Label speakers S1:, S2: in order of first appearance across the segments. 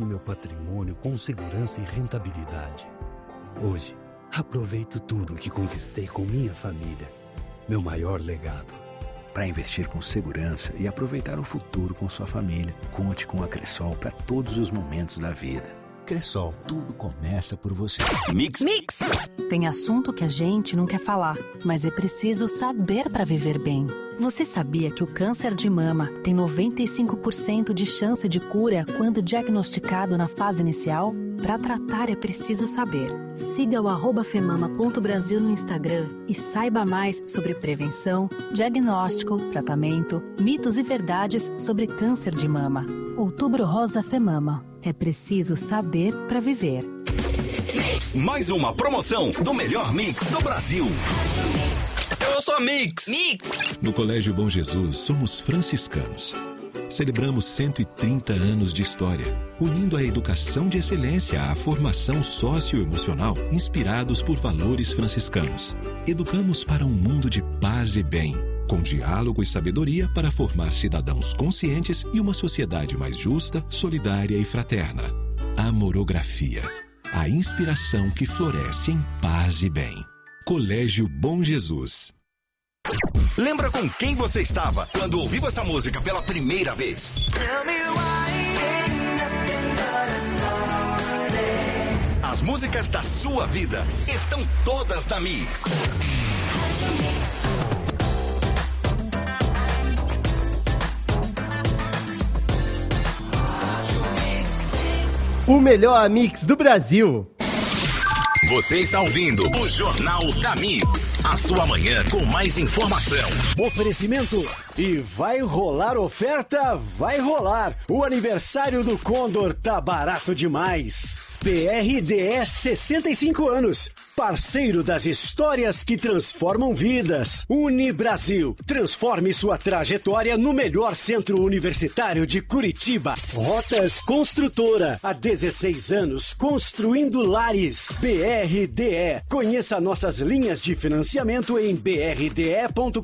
S1: meu patrimônio com segurança e rentabilidade. Hoje, aproveito tudo que conquistei com minha família. Meu maior legado.
S2: Para investir com segurança e aproveitar o futuro com sua família, conte com a Cressol para todos os momentos da vida. Cressol, tudo começa por você.
S3: Mix.
S4: Tem assunto que a gente não quer falar, mas é preciso saber para viver bem. Você sabia que o câncer de mama tem 95% de chance de cura quando diagnosticado na fase inicial? Para tratar é preciso saber. Siga o @femama.brasil no Instagram e saiba mais sobre prevenção, diagnóstico, tratamento, mitos e verdades sobre câncer de mama. Outubro Rosa Femama. É preciso saber para viver.
S3: Mais uma promoção do melhor mix do Brasil. Eu sou a Mix.
S5: No Colégio Bom Jesus, somos franciscanos. Celebramos 130 anos de história, unindo a educação de excelência à formação socioemocional, inspirados por valores franciscanos. Educamos para um mundo de paz e bem, com diálogo e sabedoria para formar cidadãos conscientes e uma sociedade mais justa, solidária e fraterna. Amorografia, a inspiração que floresce em paz e bem. Colégio Bom Jesus.
S3: Lembra com quem você estava quando ouviu essa música pela primeira vez? As músicas da sua vida estão todas na Mix.
S6: O melhor mix do Brasil.
S3: Você está ouvindo o Jornal da Mix. A sua manhã com mais informação.
S7: Oferecimento. E vai rolar oferta? Vai rolar. O aniversário do Condor tá barato demais. BRDE 65 anos. Parceiro das histórias que transformam vidas. Unibrasil. Transforme sua trajetória no melhor centro universitário de Curitiba. Rotas Construtora. Há 16 anos construindo lares. BRDE. Conheça nossas linhas de financiamento em brde.com.br.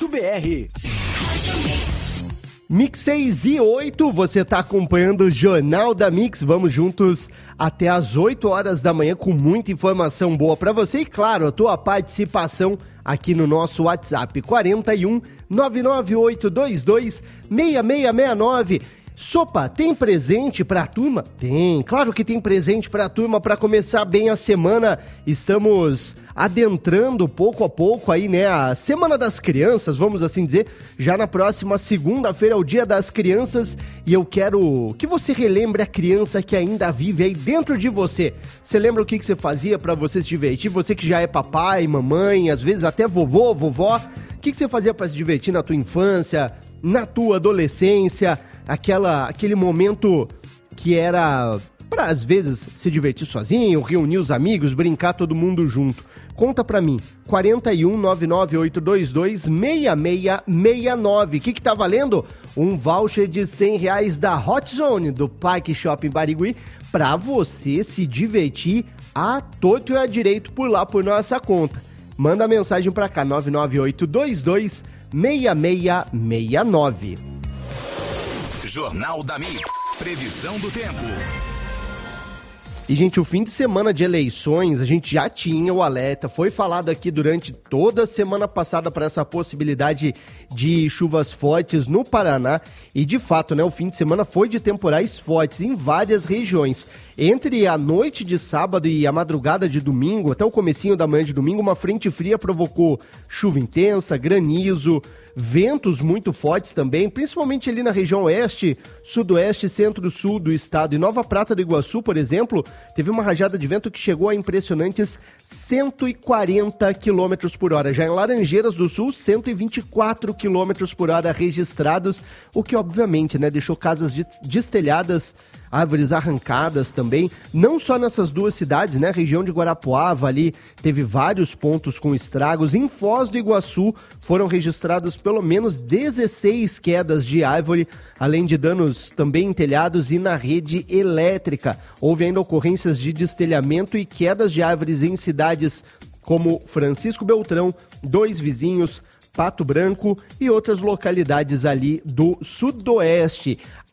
S6: Mix 6 e 8, você está acompanhando o Jornal da Mix. Vamos juntos até às 8 horas da manhã com muita informação boa para você e, claro, a tua participação aqui no nosso WhatsApp 41 99822 6669. Sopa, tem presente pra turma? Tem, claro que tem presente pra turma para começar bem a semana. Estamos adentrando pouco a pouco aí, né, a Semana das Crianças, vamos assim dizer. Já na próxima segunda-feira é o Dia das Crianças e eu quero que você relembre a criança que ainda vive aí dentro de você. Você lembra o que você fazia pra você se divertir? Você que já é papai, mamãe, às vezes até vovô, vovó. O que você fazia pra se divertir na tua infância, na tua adolescência? Aquele momento que era para às vezes se divertir sozinho, reunir os amigos, brincar todo mundo junto. Conta pra mim, 41 99822 6669. O que tá valendo? Um voucher de R$100 da Hot Zone do Parque Shopping Barigui pra você se divertir à torto e à direito por lá, por nossa conta. Manda mensagem pra cá, 99822 6669.
S3: Jornal da Mix. Previsão do tempo.
S6: E, gente, o fim de semana de eleições, a gente já tinha o alerta, foi falado aqui durante toda a semana passada para essa possibilidade de chuvas fortes no Paraná. E, de fato, né, o fim de semana foi de temporais fortes em várias regiões. Entre a noite de sábado e a madrugada de domingo, até o comecinho da manhã de domingo, uma frente fria provocou chuva intensa, granizo, ventos muito fortes também, principalmente ali na região oeste, sudoeste, centro-sul do estado. Em Nova Prata do Iguaçu, por exemplo, teve uma rajada de vento que chegou a impressionantes 140 km por hora. Já em Laranjeiras do Sul, 124 km por hora registrados, o que obviamente, né, deixou casas destelhadas, árvores arrancadas também, não só nessas duas cidades, né, a região de Guarapuava ali teve vários pontos com estragos. Em Foz do Iguaçu foram registrados pelo menos 16 quedas de árvore, além de danos também em telhados e na rede elétrica. Houve ainda ocorrências de destelhamento e quedas de árvores em cidades como Francisco Beltrão, Dois Vizinhos, Pato Branco e outras localidades ali do sudoeste.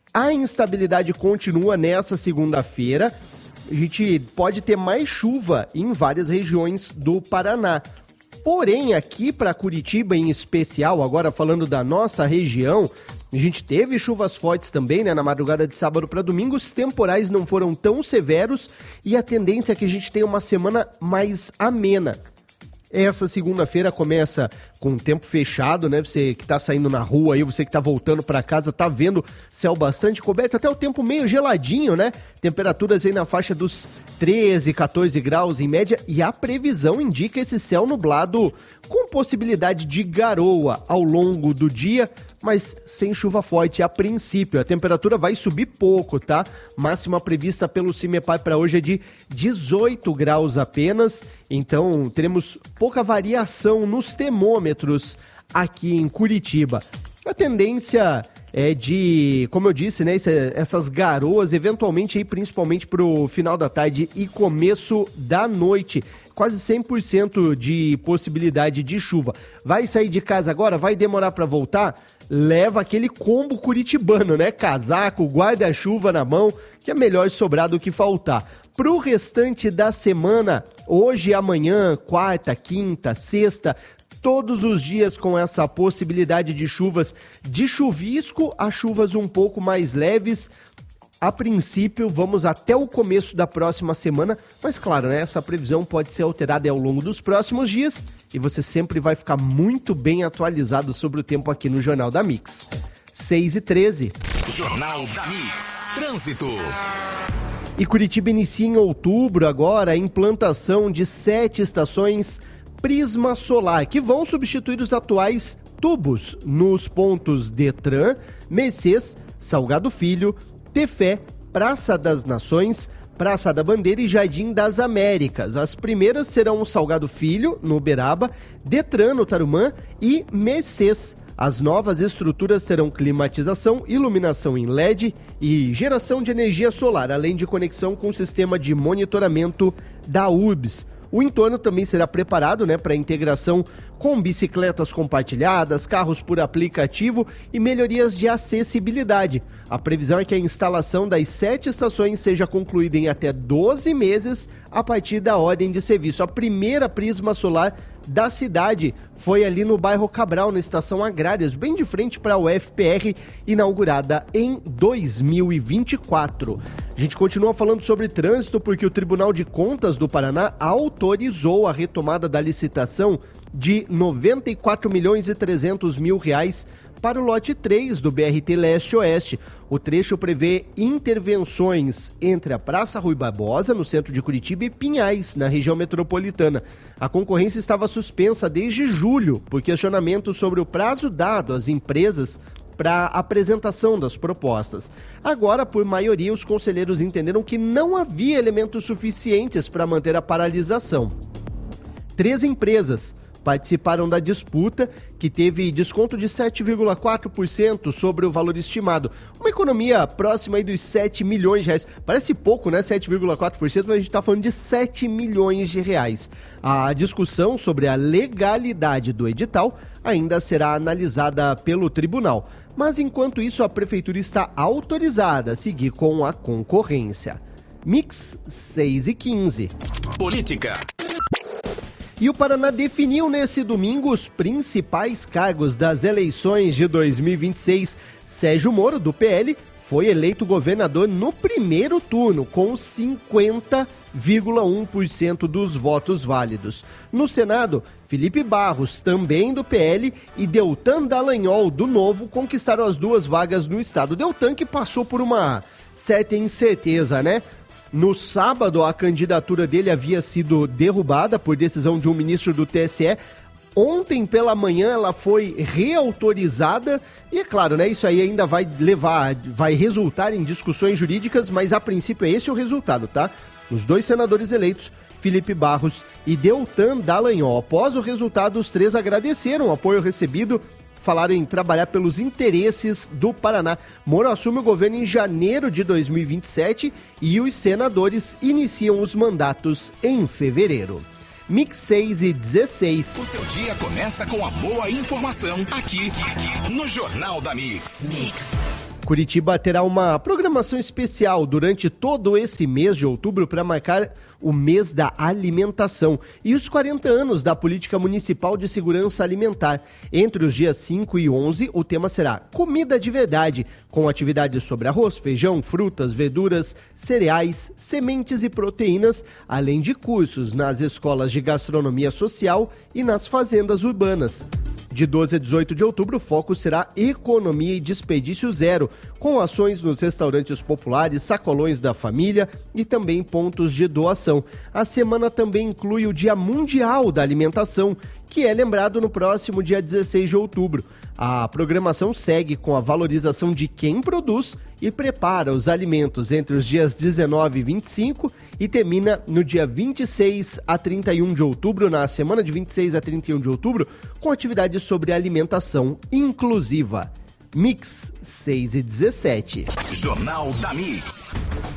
S6: A instabilidade continua nessa segunda-feira. A gente pode ter mais chuva em várias regiões do Paraná. Porém, aqui para Curitiba em especial, agora falando da nossa região, a gente teve chuvas fortes também, né, na madrugada de sábado para domingo. Os temporais não foram tão severos e a tendência é que a gente tenha uma semana mais amena. Essa segunda-feira começa com o tempo fechado, né? Você que tá saindo na rua aí, você que tá voltando para casa, tá vendo céu bastante coberto, até o tempo meio geladinho, né? Temperaturas aí na faixa dos 13, 14 graus em média, e a previsão indica esse céu nublado com possibilidade de garoa ao longo do dia, mas sem chuva forte a princípio. A temperatura vai subir pouco, tá? Máxima prevista pelo CIMEPAR para hoje é de 18 graus apenas, então teremos pouca variação nos termômetros aqui em Curitiba. A tendência é de, como eu disse, né, essas garoas, eventualmente aí, principalmente para o final da tarde e começo da noite. Quase 100% de possibilidade de chuva. Vai sair de casa agora? Vai demorar para voltar? Leva aquele combo curitibano, né? Casaco, guarda-chuva na mão, que é melhor sobrar do que faltar. Pro restante da semana, hoje e amanhã, quarta, quinta, sexta, todos os dias com essa possibilidade de chuvas, de chuvisco a chuvas um pouco mais leves. A princípio, vamos até o começo da próxima semana, mas claro, né, essa previsão pode ser alterada ao longo dos próximos dias e você sempre vai ficar muito bem atualizado sobre o tempo aqui no Jornal da Mix. 6h13.
S3: Jornal da Mix. Trânsito.
S6: E Curitiba inicia em outubro agora a implantação de 7 estações Prisma Solar, que vão substituir os atuais tubos nos pontos Detran, Mercês, Salgado Filho, Tefé, Praça das Nações, Praça da Bandeira e Jardim das Américas. As primeiras serão o Salgado Filho, no Uberaba, Detran, no Tarumã e Mercês. As novas estruturas terão climatização, iluminação em LED e geração de energia solar, além de conexão com o sistema de monitoramento da URBS. O entorno também será preparado, né, para integração com bicicletas compartilhadas, carros por aplicativo e melhorias de acessibilidade. A previsão é que a instalação das 7 estações seja concluída em até 12 meses a partir da ordem de serviço. A primeira Prisma Solar da cidade foi ali no bairro Cabral, na Estação Agrárias, bem de frente para a UFPR, inaugurada em 2024. A gente continua falando sobre trânsito porque o Tribunal de Contas do Paraná autorizou a retomada da licitação de R$ 94.300.000 para o lote 3 do BRT Leste-Oeste. O trecho prevê intervenções entre a Praça Rui Barbosa, no centro de Curitiba, e Pinhais, na região metropolitana. A concorrência estava suspensa desde julho, por questionamentos sobre o prazo dado às empresas para a apresentação das propostas. Agora, por maioria, os conselheiros entenderam que não havia elementos suficientes para manter a paralisação. 3 empresas participaram da disputa, que teve desconto de 7,4% sobre o valor estimado. Uma economia próxima aí dos 7 milhões de reais. Parece pouco, né? 7,4%, mas a gente está falando de 7 milhões de reais. A discussão sobre a legalidade do edital ainda será analisada pelo tribunal. Mas, enquanto isso, a prefeitura está autorizada a seguir com a concorrência. Mix 6h15.
S3: Política.
S6: E o Paraná definiu nesse domingo os principais cargos das eleições de 2026. Sérgio Moro, do PL, foi eleito governador no primeiro turno, com 50,1% dos votos válidos. No Senado, Felipe Barros, também do PL, e Deltan Dallagnol, do Novo, conquistaram as 2 vagas no estado. Deltan que passou por uma certa incerteza, né? No sábado, a candidatura dele havia sido derrubada por decisão de um ministro do TSE. Ontem pela manhã ela foi reautorizada e, é claro, né, isso aí ainda vai resultar em discussões jurídicas, mas a princípio é esse o resultado, tá? Os 2 senadores eleitos, Felipe Barros e Deltan Dallagnol. Após o resultado, os 3 agradeceram o apoio recebido, falaram em trabalhar pelos interesses do Paraná. Moro assume o governo em janeiro de 2027 e os senadores iniciam os mandatos em fevereiro. Mix 6h16.
S3: O seu dia começa com a boa informação aqui no Jornal da Mix.
S6: Curitiba terá uma programação especial durante todo esse mês de outubro para marcar o mês da alimentação e os 40 anos da Política Municipal de Segurança Alimentar. Entre os dias 5 e 11, o tema será Comida de Verdade, com atividades sobre arroz, feijão, frutas, verduras, cereais, sementes e proteínas, além de cursos nas escolas de gastronomia social e nas fazendas urbanas. De 12 a 18 de outubro, o foco será economia e desperdício zero, com ações nos restaurantes populares, sacolões da família e também pontos de doação. A semana também inclui o Dia Mundial da Alimentação, que é lembrado no próximo dia 16 de outubro. A programação segue com a valorização de quem produz e prepara os alimentos entre os dias 19 e 25 e termina no dia 26 a 31 de outubro, na semana de 26 a 31 de outubro, com atividades sobre alimentação inclusiva. Mix 6 e 17.
S3: Jornal da Mix.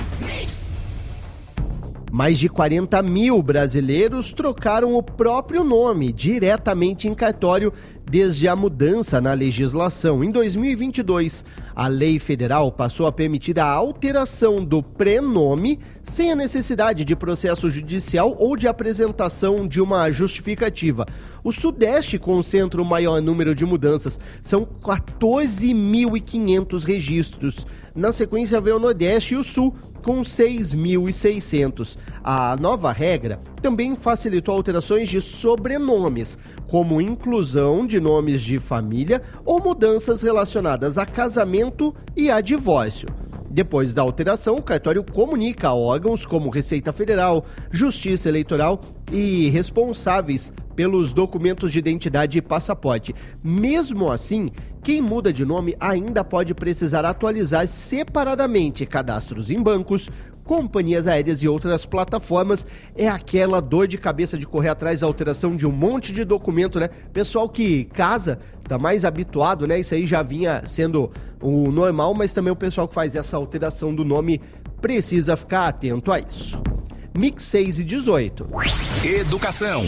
S6: Mais de 40 mil brasileiros trocaram o próprio nome diretamente em cartório desde a mudança na legislação. Em 2022, a lei federal passou a permitir a alteração do prenome sem a necessidade de processo judicial ou de apresentação de uma justificativa. O Sudeste concentra o maior número de mudanças, são 14.500 registros. Na sequência vem o Nordeste e o Sul, com 6.600. A nova regra também facilitou alterações de sobrenomes, como inclusão de nomes de família ou mudanças relacionadas a casamento e a divórcio. Depois da alteração, o cartório comunica a órgãos como Receita Federal, Justiça Eleitoral e responsáveis pelos documentos de identidade e passaporte. Mesmo assim, quem muda de nome ainda pode precisar atualizar separadamente cadastros em bancos, companhias aéreas e outras plataformas. É aquela dor de cabeça de correr atrás da alteração de um monte de documento, né? Pessoal que casa tá mais habituado, né? Isso aí já vinha sendo o normal, mas também o pessoal que faz essa alteração do nome precisa ficar atento a isso. Mix 6 e 18.
S3: Educação.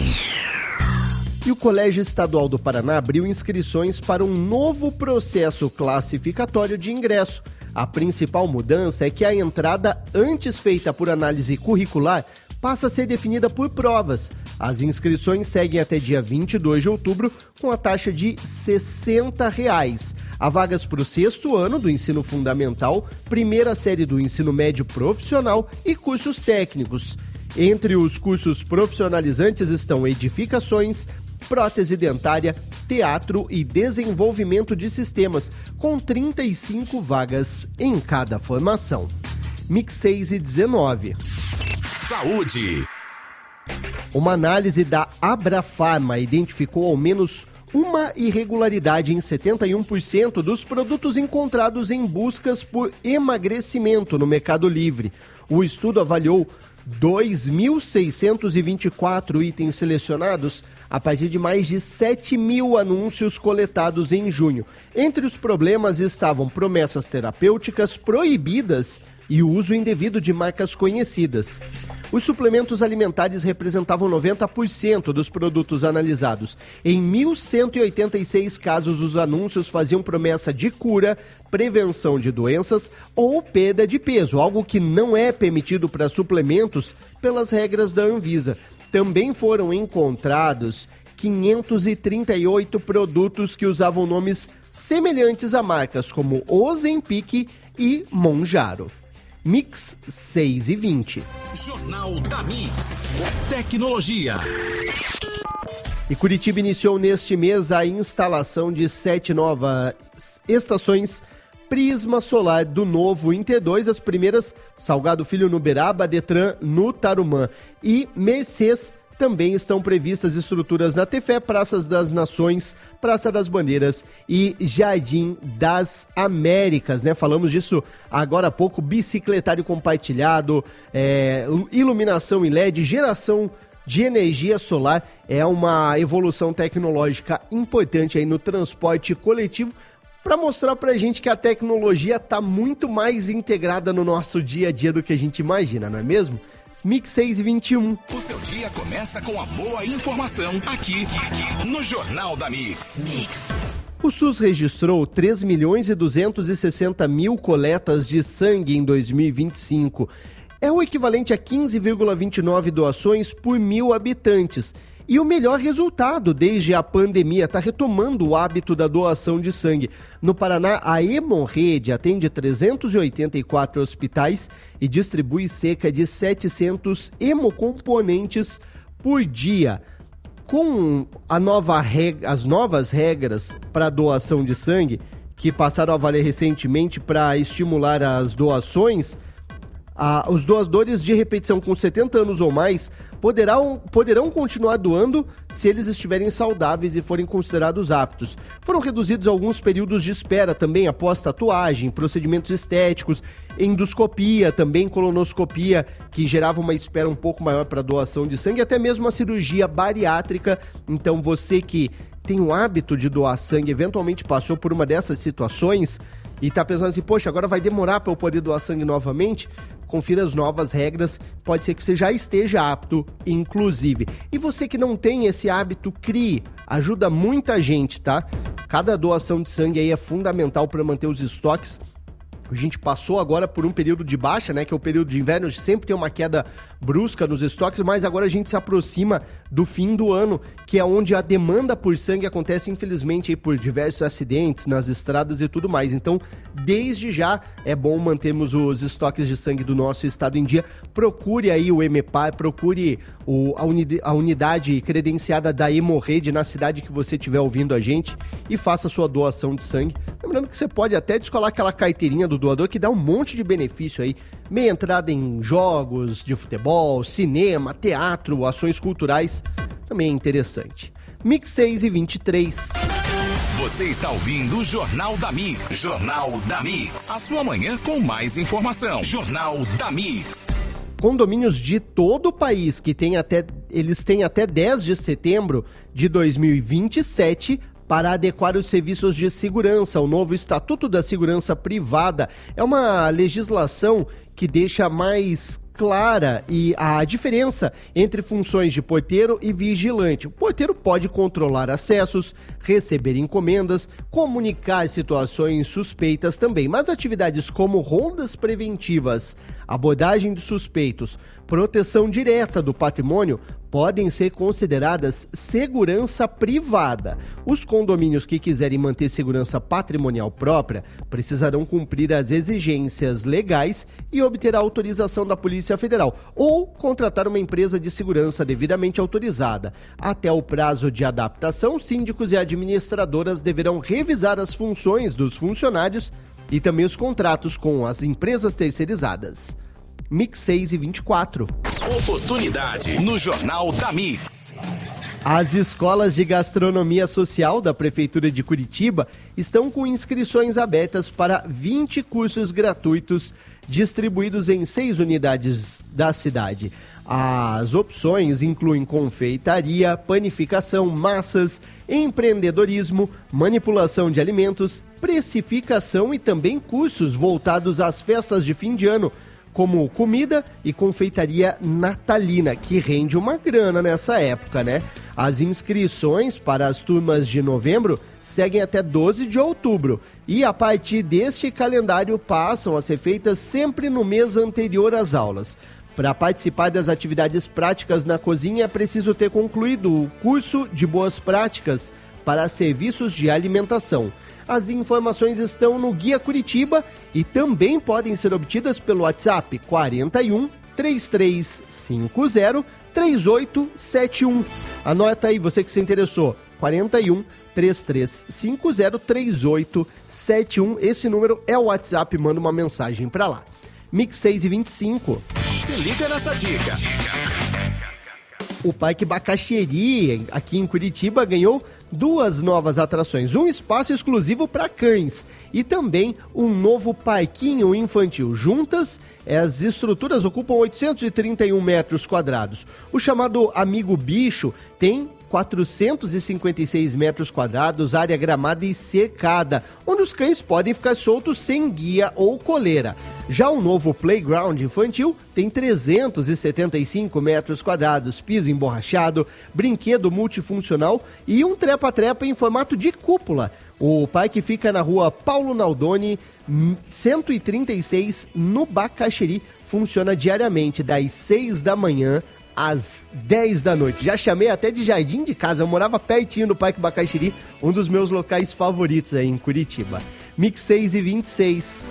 S6: E o Colégio Estadual do Paraná abriu inscrições para um novo processo classificatório de ingresso. A principal mudança é que a entrada, antes feita por análise curricular, passa a ser definida por provas. As inscrições seguem até dia 22 de outubro, com a taxa de R$ 60. Há vagas para o 6º ano do ensino fundamental, primeira série do ensino médio profissional e cursos técnicos. Entre os cursos profissionalizantes estão edificações, prótese dentária, teatro e desenvolvimento de sistemas, com 35 vagas em cada formação. Mix 6 e 19.
S3: Saúde.
S6: Uma análise da Abrafarma identificou ao menos uma irregularidade em 71% dos produtos encontrados em buscas por emagrecimento no Mercado Livre. O estudo avaliou 2.624 itens selecionados a partir de mais de 7.000 anúncios coletados em junho. Entre os problemas estavam promessas terapêuticas proibidas e o uso indevido de marcas conhecidas. Os suplementos alimentares representavam 90% dos produtos analisados. Em 1.186 casos, os anúncios faziam promessa de cura, prevenção de doenças ou perda de peso, algo que não é permitido para suplementos pelas regras da Anvisa. Também foram encontrados 538 produtos que usavam nomes semelhantes a marcas como Ozempic e Mounjaro. Mix 6 e 20.
S3: Jornal da Mix. Tecnologia.
S6: E Curitiba iniciou neste mês a instalação de 7 novas estações Prisma Solar do novo Inter 2, as primeiras Salgado Filho no Uberaba, Detran no Tarumã e Mercês. Também estão previstas estruturas na Tefé, Praças das Nações, Praça das Bandeiras e Jardim das Américas, né? Falamos disso agora há pouco, bicicletário compartilhado, iluminação em LED, geração de energia solar. É uma evolução tecnológica importante aí no transporte coletivo, para mostrar pra gente que a tecnologia tá muito mais integrada no nosso dia a dia do que a gente imagina, não é mesmo? Mix 6 e 21.
S3: O seu dia começa com a boa informação aqui no Jornal da Mix.
S6: O SUS registrou 3.260.000 coletas de sangue em 2025. É o equivalente a 15,29 doações por 1.000 habitantes. E o melhor resultado desde a pandemia, está retomando o hábito da doação de sangue. No Paraná, a Hemorrede atende 384 hospitais e distribui cerca de 700 hemocomponentes por dia. Com as novas regras para doação de sangue, que passaram a valer recentemente para estimular as doações, os doadores de repetição com 70 anos ou mais poderão continuar doando se eles estiverem saudáveis e forem considerados aptos. Foram reduzidos alguns períodos de espera também após tatuagem, procedimentos estéticos, endoscopia, também colonoscopia, que gerava uma espera um pouco maior para doação de sangue, até mesmo a cirurgia bariátrica. Então você que tem o hábito de doar sangue, eventualmente passou por uma dessas situações e está pensando assim, poxa, agora vai demorar para eu poder doar sangue novamente, confira as novas regras, pode ser que você já esteja apto, inclusive. E você que não tem esse hábito, crie, ajuda muita gente, tá? Cada doação de sangue aí é fundamental para manter os estoques. A gente passou agora por um período de baixa, né, que é o período de inverno, sempre tem uma queda brusca nos estoques, mas agora a gente se aproxima do fim do ano, que é onde a demanda por sangue acontece, infelizmente, aí, por diversos acidentes nas estradas e tudo mais. Então, desde já, é bom mantermos os estoques de sangue do nosso estado em dia. Procure aí o EMEPAR, procure a unidade credenciada da Hemorrede na cidade que você estiver ouvindo a gente e faça a sua doação de sangue. Lembrando que você pode até descolar aquela carteirinha do doador que dá um monte de benefício aí, meia entrada em jogos de futebol, cinema, teatro, ações culturais, também é interessante. Mix 6 e 23.
S3: Você está ouvindo o Jornal da Mix. Jornal da Mix. A sua manhã com mais informação. Jornal da Mix.
S6: Condomínios de todo o país eles têm até 10 de setembro de 2027 para adequar os serviços de segurança. O novo Estatuto da Segurança Privada é uma legislação que deixa mais clara a diferença entre funções de porteiro e vigilante. O porteiro pode controlar acessos, receber encomendas, comunicar situações suspeitas também, mas atividades como rondas preventivas, abordagem de suspeitos, proteção direta do patrimônio podem ser consideradas segurança privada. Os condomínios que quiserem manter segurança patrimonial própria precisarão cumprir as exigências legais e obter a autorização da Polícia Federal ou contratar uma empresa de segurança devidamente autorizada. Até o prazo de adaptação, síndicos e administradoras deverão revisar as funções dos funcionários e também os contratos com as empresas terceirizadas. Mix 6 e 24.
S3: Oportunidade no Jornal da Mix.
S6: As escolas de gastronomia social da Prefeitura de Curitiba estão com inscrições abertas para 20 cursos gratuitos distribuídos em 6 unidades da cidade. As opções incluem confeitaria, panificação, massas, empreendedorismo, manipulação de alimentos, precificação e também cursos voltados às festas de fim de ano, como comida e confeitaria natalina, que rende uma grana nessa época, né? As inscrições para as turmas de novembro seguem até 12 de outubro e a partir deste calendário passam a ser feitas sempre no mês anterior às aulas. Para participar das atividades práticas na cozinha é preciso ter concluído o curso de boas práticas para serviços de alimentação. As informações estão no Guia Curitiba e também podem ser obtidas pelo WhatsApp 41 3350 3871. Anota aí, você que se interessou, 41 3350 3871. Esse número é o WhatsApp, manda uma mensagem para lá. Mix 6 e 25.
S3: Se liga nessa dica.
S6: O Parque Bacaxeri, aqui em Curitiba, ganhou 2 novas atrações, um espaço exclusivo para cães e também um novo parquinho infantil. Juntas, as estruturas ocupam 831 metros quadrados. O chamado Amigo Bicho tem 456 metros quadrados, área gramada e cercada, onde os cães podem ficar soltos sem guia ou coleira. Já o novo playground infantil tem 375 metros quadrados, piso emborrachado, brinquedo multifuncional e um trepa-trepa em formato de cúpula. O parque fica na rua Paulo Naldoni, 136, no Bacaxiri. Funciona diariamente das 6 da manhã às 10 da noite. Já chamei até de jardim de casa, eu morava pertinho do Parque Bacaxiri, um dos meus locais favoritos aí em Curitiba. Mix 6 e 26.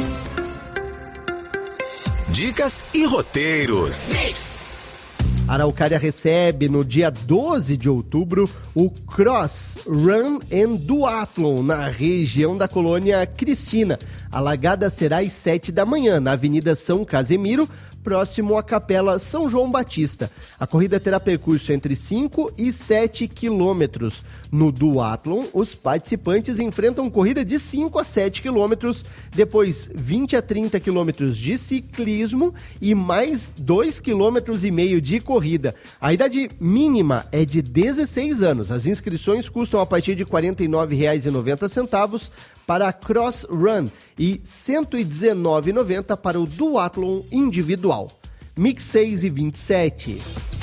S3: Dicas e roteiros.
S6: Araucária recebe no dia 12 de outubro o Cross Run and Duathlon na região da Colônia Cristina. A largada será às 7 da manhã na Avenida São Casemiro, próximo à Capela São João Batista. A corrida terá percurso entre 5 e 7 quilômetros. No duathlon, os participantes enfrentam corrida de 5 a 7 quilômetros, depois 20 a 30 quilômetros de ciclismo e mais 2,5 quilômetros de corrida. A idade mínima é de 16 anos. As inscrições custam a partir de R$ 49,90 para a Cross Run e R$ 119,90 para o duathlon individual. Mix 6 e 27.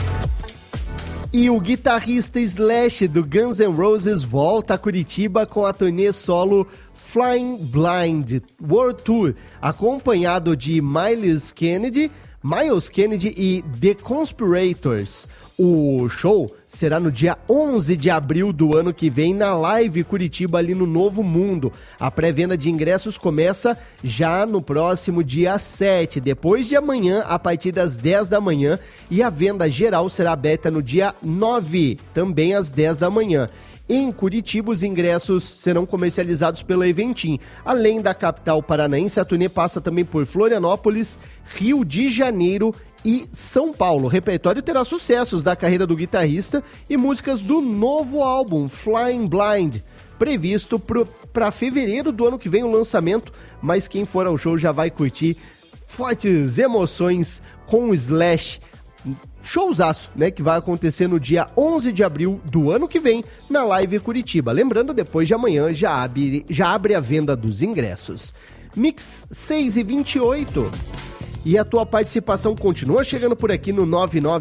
S6: E o guitarrista Slash do Guns N' Roses volta a Curitiba com a turnê solo Flying Blind World Tour, acompanhado de Miles Kennedy e The Conspirators. O show será no dia 11 de abril do ano que vem na Live Curitiba, ali no Novo Mundo. A pré-venda de ingressos começa já no próximo dia 7, depois de amanhã, a partir das 10 da manhã, e a venda geral será aberta no dia 9, também às 10 da manhã. Em Curitiba, os ingressos serão comercializados pela Eventim. Além da capital paranaense, a turnê passa também por Florianópolis, Rio de Janeiro e São Paulo. O repertório terá sucessos da carreira do guitarrista e músicas do novo álbum, Flying Blind, previsto para fevereiro do ano que vem o lançamento, mas quem for ao show já vai curtir fortes emoções com o Slash. Showzaço, né, que vai acontecer no dia 11 de abril do ano que vem na Live Curitiba. Lembrando, depois de amanhã já abre a venda dos ingressos. Mix 6 e 28. E a tua participação continua chegando por aqui no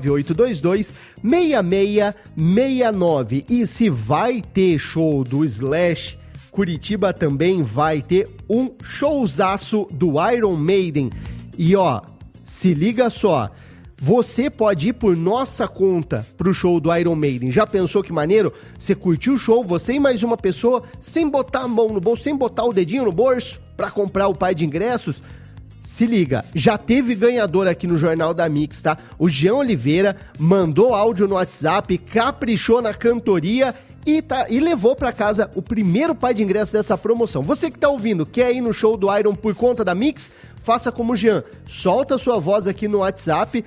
S6: 99822-6669. E se vai ter show do Slash, Curitiba também vai ter um showzaço do Iron Maiden. E ó, se liga só, você pode ir por nossa conta pro show do Iron Maiden. Já pensou que maneiro? Você curtiu o show, você e mais uma pessoa, sem botar a mão no bolso, sem botar o dedinho no bolso pra comprar o par de ingressos? Se liga, já teve ganhador aqui no Jornal da Mix, tá? O Jean Oliveira mandou áudio no WhatsApp, caprichou na cantoria e levou pra casa o primeiro par de ingressos dessa promoção. Você que tá ouvindo, quer ir no show do Iron por conta da Mix? Faça como o Jean, solta sua voz aqui no WhatsApp,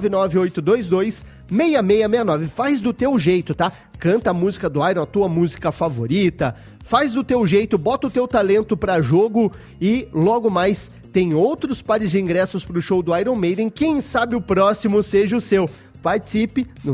S6: 99822-6669. Faz do teu jeito, tá? Canta a música do Iron, a tua música favorita. Faz do teu jeito, bota o teu talento pra jogo e logo mais tem outros pares de ingressos pro show do Iron Maiden. Quem sabe o próximo seja o seu. Participe no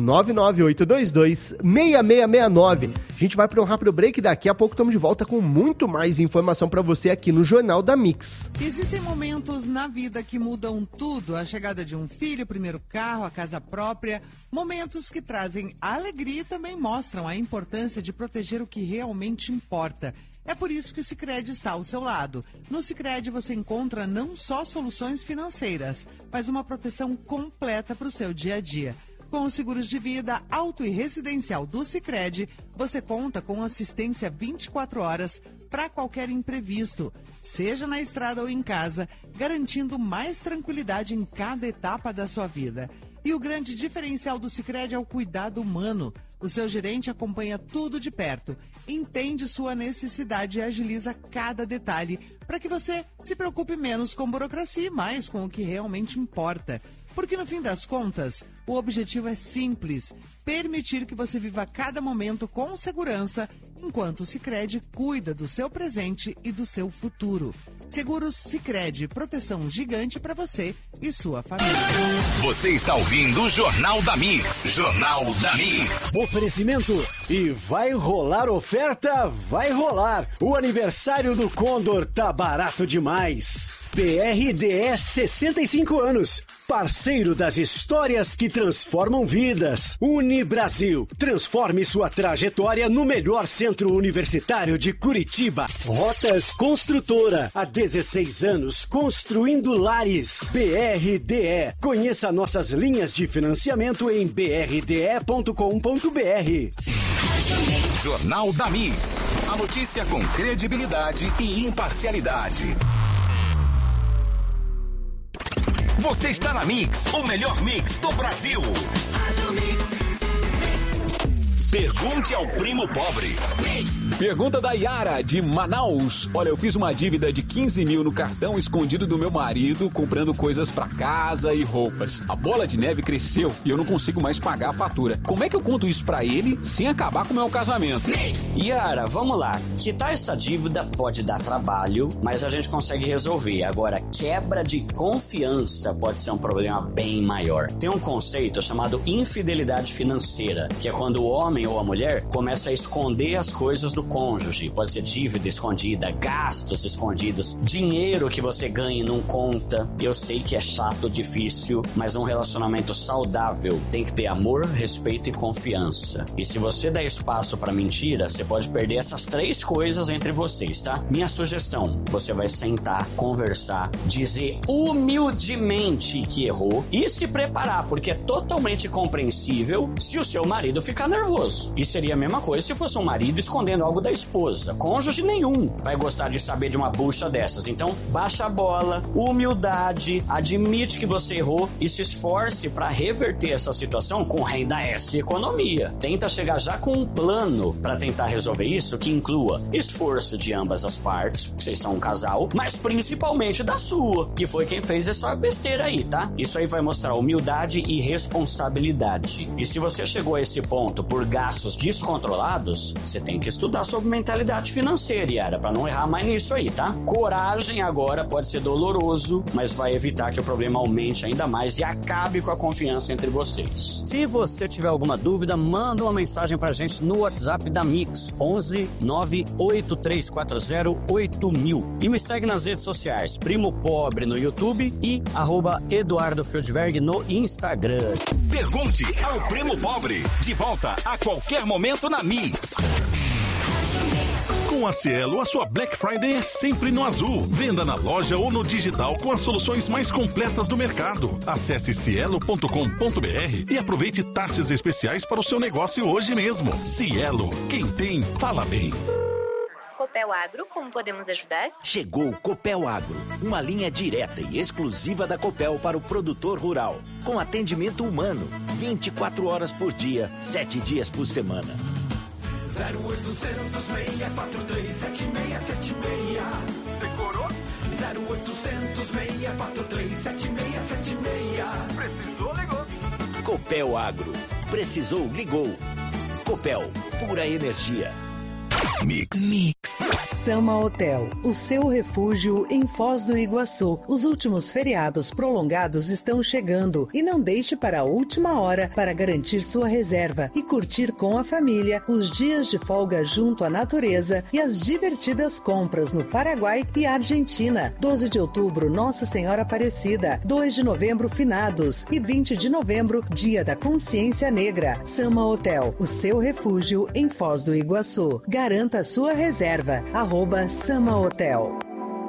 S6: 99822-6669. A gente vai para um rápido break e daqui a pouco estamos de volta com muito mais informação para você aqui no Jornal da Mix.
S8: Existem momentos na vida que mudam tudo. A chegada de um filho, o primeiro carro, a casa própria. Momentos que trazem alegria e também mostram a importância de proteger o que realmente importa. É por isso que o Sicredi está ao seu lado. No Sicredi você encontra não só soluções financeiras, mas uma proteção completa para o seu dia a dia. Com os seguros de vida, auto e residencial do Sicredi, você conta com assistência 24 horas para qualquer imprevisto, seja na estrada ou em casa, garantindo mais tranquilidade em cada etapa da sua vida. E o grande diferencial do Sicredi é o cuidado humano. O seu gerente acompanha tudo de perto, entende sua necessidade e agiliza cada detalhe para que você se preocupe menos com burocracia e mais com o que realmente importa. Porque no fim das contas, o objetivo é simples: permitir que você viva cada momento com segurança enquanto o Sicredi cuida do seu presente e do seu futuro. Seguros Sicredi, proteção gigante para você e sua família.
S3: Você está ouvindo o Jornal da Mix. Jornal da Mix.
S7: Oferecimento e vai rolar oferta, vai rolar. O aniversário do Condor tá barato demais. BRDS 65 anos, parceiro das histórias que transformam vidas. Unibrasil, transforme sua trajetória no melhor centro universitário de Curitiba. Rotas Construtora, há 16 anos construindo lares. BRDE, conheça nossas linhas de financiamento em brde.com.br.
S3: Jornal da Mix, a notícia com credibilidade e imparcialidade. Você está na Mix, o melhor mix do Brasil. Pergunte ao primo pobre.
S9: Pergunta da Yara, de Manaus. Olha, eu fiz uma dívida de 15 mil no cartão escondido do meu marido, comprando coisas pra casa e roupas. A bola de neve cresceu e eu não consigo mais pagar a fatura. Como é que eu conto isso pra ele sem acabar com o meu casamento?
S10: Yara, vamos lá. Quitar essa dívida pode dar trabalho, mas a gente consegue resolver. Agora, quebra de confiança pode ser um problema bem maior. Tem um conceito chamado infidelidade financeira, que é quando o homem ou a mulher começa a esconder as coisas do cônjuge. Pode ser dívida escondida, gastos escondidos, dinheiro que você ganha e não conta. Eu sei que é chato, difícil, mas um relacionamento saudável tem que ter amor, respeito e confiança. E se você der espaço pra mentira, você pode perder essas 3 coisas entre vocês, tá? Minha sugestão, você vai sentar, conversar, dizer humildemente que errou e se preparar, porque é totalmente compreensível se o seu marido ficar nervoso. E seria a mesma coisa se fosse um marido escondendo algo da esposa. Cônjuge nenhum vai gostar de saber de uma bucha dessas. Então, baixa a bola, humildade, admite que você errou e se esforce para reverter essa situação com renda extra e economia. Tenta chegar já com um plano para tentar resolver isso que inclua esforço de ambas as partes, porque vocês são um casal, mas principalmente da sua, que foi quem fez essa besteira aí, tá? Isso aí vai mostrar humildade e responsabilidade. E se você chegou a esse ponto por gastos descontrolados, você tem que estudar sobre mentalidade financeira, Yara, pra não errar mais nisso aí, tá? Coragem agora pode ser doloroso, mas vai evitar que o problema aumente ainda mais e acabe com a confiança entre vocês. Se você tiver alguma dúvida, manda uma mensagem pra gente no WhatsApp da Mix, 11 98340 8000. E me segue nas redes sociais, Primo Pobre no YouTube e @Eduardo Fieldberg no Instagram.
S3: Pergunte ao primo pobre. De volta a qualquer momento na Mix. Com a Cielo, a sua Black Friday é sempre no azul. Venda na loja ou no digital com as soluções mais completas do mercado. Acesse cielo.com.br e aproveite taxas especiais para o seu negócio hoje mesmo. Cielo, quem tem, fala bem.
S11: Copel Agro, como podemos ajudar?
S12: Chegou o Copel Agro, uma linha direta e exclusiva da Copel para o produtor rural, com atendimento humano, 24 horas por dia, 7 dias por semana.
S13: 0800 643 7676. Decorou? 0800 643 7676. Precisou, ligou.
S12: Copel Agro. Precisou, ligou. Copel, pura energia.
S3: Mix.
S14: Sama Hotel, o seu refúgio em Foz do Iguaçu. Os últimos feriados prolongados estão chegando e não deixe para a última hora para garantir sua reserva e curtir com a família os dias de folga junto à natureza e as divertidas compras no Paraguai e Argentina. 12 de outubro, Nossa Senhora Aparecida. 2 de novembro, Finados. E 20 de novembro, Dia da Consciência Negra. Sama Hotel, o seu refúgio em Foz do Iguaçu. Garanta sua reserva. @Sama Hotel.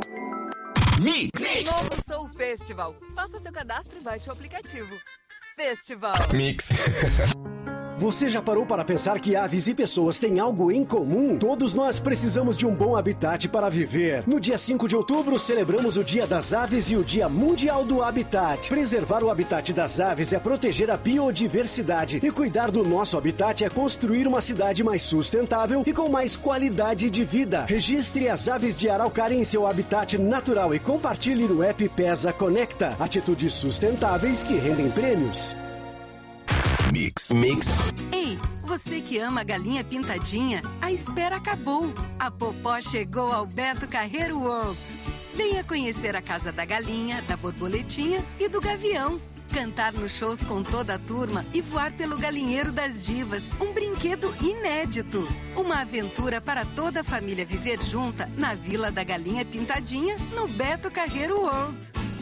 S3: Mix.
S15: Novo Soul Festival. Faça seu cadastro e baixe o aplicativo. Festival.
S7: Mix. Você já parou para pensar que aves e pessoas têm algo em comum? Todos nós precisamos de um bom habitat para viver. No dia 5 de outubro, celebramos o Dia das Aves e o Dia Mundial do Habitat. Preservar o habitat das aves é proteger a biodiversidade. E cuidar do nosso habitat é construir uma cidade mais sustentável e com mais qualidade de vida. Registre as aves de araucária em seu habitat natural e compartilhe no app Pesa Conecta. Atitudes sustentáveis que rendem prêmios.
S3: Mix.
S15: Ei,
S16: Você que ama a galinha pintadinha, a espera acabou. A Popó chegou ao Beto Carreiro World. Venha conhecer a Casa da Galinha, da Borboletinha e do Gavião. Cantar nos shows com toda a turma e voar pelo Galinheiro das Divas, um brinquedo inédito. Uma aventura para toda a família viver junta na Vila da Galinha Pintadinha, no Beto Carreiro World.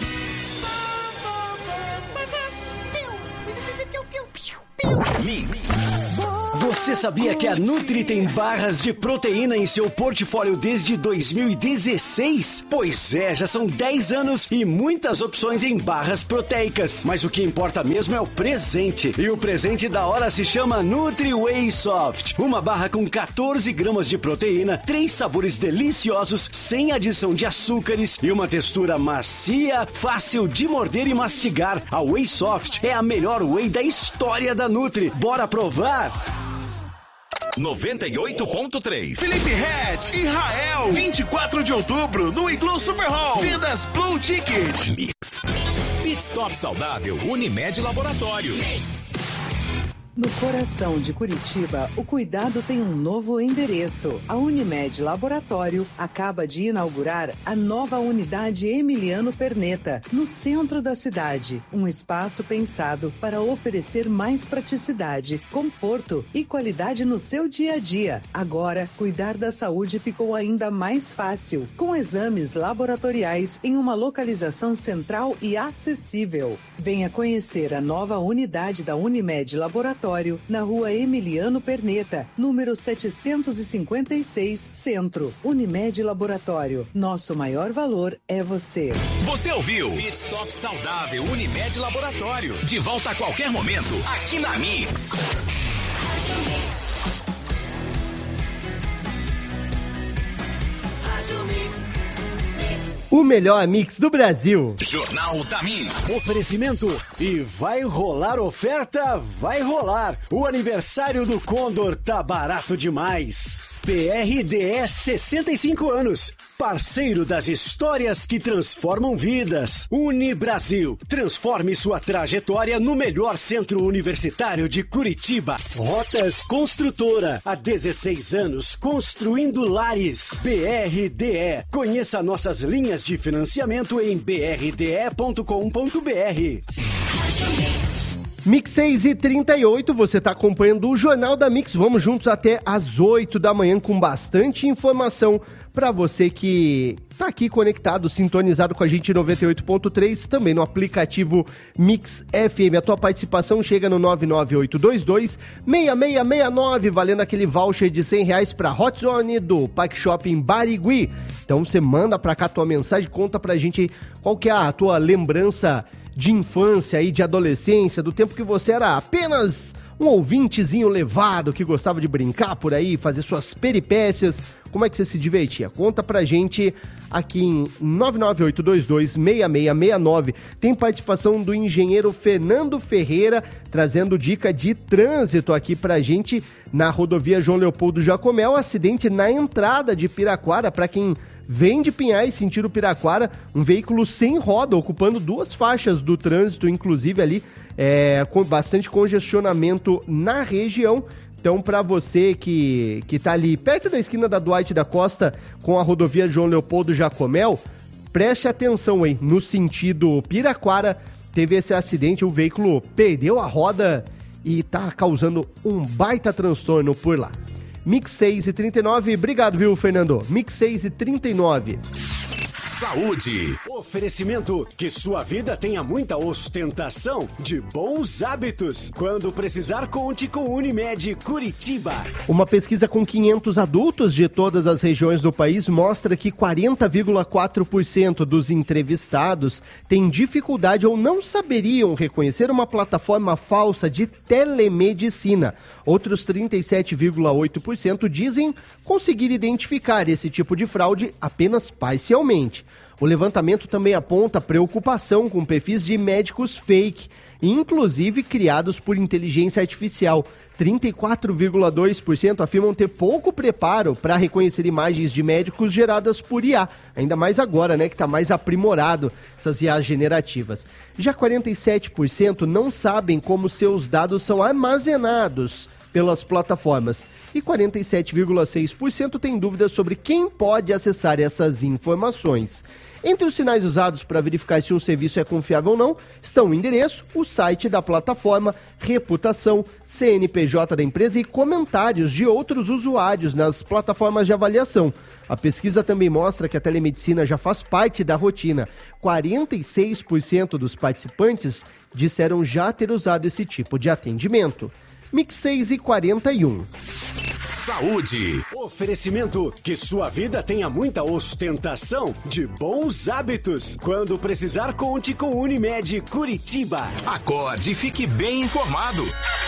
S7: Mix. Você sabia que a Nutri tem barras de proteína em seu portfólio desde 2016? Pois é, já são 10 anos e muitas opções em barras proteicas. Mas o que importa mesmo é o presente. E o presente da hora se chama Nutri Whey Soft. Uma barra com 14 gramas de proteína, 3 sabores deliciosos, sem adição de açúcares e uma textura macia, fácil de morder e mastigar. A Whey Soft é a melhor whey da história da Nutri. Bora provar?
S17: 98.3 Felipe Red, Israel, 24 de outubro, no Iglu Super Hall. Vendas Blue Ticket.
S5: Mix. Pit Stop Saudável, Unimed Laboratório. Mix.
S14: No coração de Curitiba, o cuidado tem um novo endereço. A Unimed Laboratório acaba de inaugurar a nova unidade Emiliano Perneta, no centro da cidade. Um espaço pensado para oferecer mais praticidade, conforto e qualidade no seu dia a dia. Agora, cuidar da saúde ficou ainda mais fácil, com exames laboratoriais em uma localização central e acessível. Venha conhecer a nova unidade da Unimed Laboratório na rua Emiliano Perneta, número 756, Centro. Unimed Laboratório. Nosso maior valor é você.
S17: Você ouviu? Pit Stop Saudável, Unimed Laboratório. De volta a qualquer momento, aqui na Mix. Rádio Mix.
S6: Rádio Mix. O melhor mix do Brasil.
S17: Jornal da Mix.
S7: Oferecimento e vai rolar oferta, vai rolar. O aniversário do Condor tá barato demais. PRDE 65 anos. Parceiro das histórias que transformam vidas. Unibrasil. Transforme sua trajetória no melhor centro universitário de Curitiba. Rotas Construtora. Há 16 anos construindo lares. BRDE. Conheça nossas linhas de financiamento em brde.com.br.
S6: Mix 6h38, você está acompanhando o Jornal da Mix. Vamos juntos até às 8 da manhã com bastante informação para você que está aqui conectado, sintonizado com a gente em 98.3, também no aplicativo Mix FM. A tua participação chega no 99822-6669, valendo aquele voucher de R$100 para Hot Zone do Parque Shopping Barigui. Então você manda para cá a tua mensagem, conta pra gente qual que é a tua lembrança de infância e de adolescência, do tempo que você era apenas um ouvintezinho levado, que gostava de brincar por aí, fazer suas peripécias. Como é que você se divertia? Conta pra gente aqui em 99822-6669. Tem participação do engenheiro Fernando Ferreira, trazendo dica de trânsito aqui pra gente na rodovia João Leopoldo Jacomel. Acidente na entrada de Piraquara, pra quem vem de Pinhais, sentido Piraquara, um veículo sem roda, ocupando 2 faixas do trânsito, inclusive ali, com bastante congestionamento na região. Então, para você que tá ali perto da esquina da Duarte da Costa com a rodovia João Leopoldo Jacomel, preste atenção aí, no sentido Piraquara, teve esse acidente, o veículo perdeu a roda e tá causando um baita transtorno por lá. Mix 6h39, obrigado, viu, Fernando? Mix 6h39.
S17: Saúde.
S7: Oferecimento que sua vida tenha muita ostentação de bons hábitos. Quando precisar, conte com Unimed Curitiba.
S6: Uma pesquisa com 500 adultos de todas as regiões do país mostra que 40,4% dos entrevistados têm dificuldade ou não saberiam reconhecer uma plataforma falsa de telemedicina. Outros 37,8% dizem conseguir identificar esse tipo de fraude apenas parcialmente. O levantamento também aponta preocupação com perfis de médicos fake, inclusive criados por inteligência artificial. 34,2% afirmam ter pouco preparo para reconhecer imagens de médicos geradas por IA, ainda mais agora, né, que está mais aprimorado essas IAs generativas. Já 47% não sabem como seus dados são armazenados pelas plataformas. E 47,6% tem dúvidas sobre quem pode acessar essas informações. Entre os sinais usados para verificar se um serviço é confiável ou não estão o endereço, o site da plataforma, reputação, CNPJ da empresa e comentários de outros usuários nas plataformas de avaliação. A pesquisa também mostra que a telemedicina já faz parte da rotina. 46% dos participantes disseram já ter usado esse tipo de atendimento. Mix 6h41.
S17: Saúde.
S7: Oferecimento: que sua vida tenha muita ostentação de bons hábitos. Quando precisar, conte com Unimed Curitiba.
S17: Acorde e fique bem informado.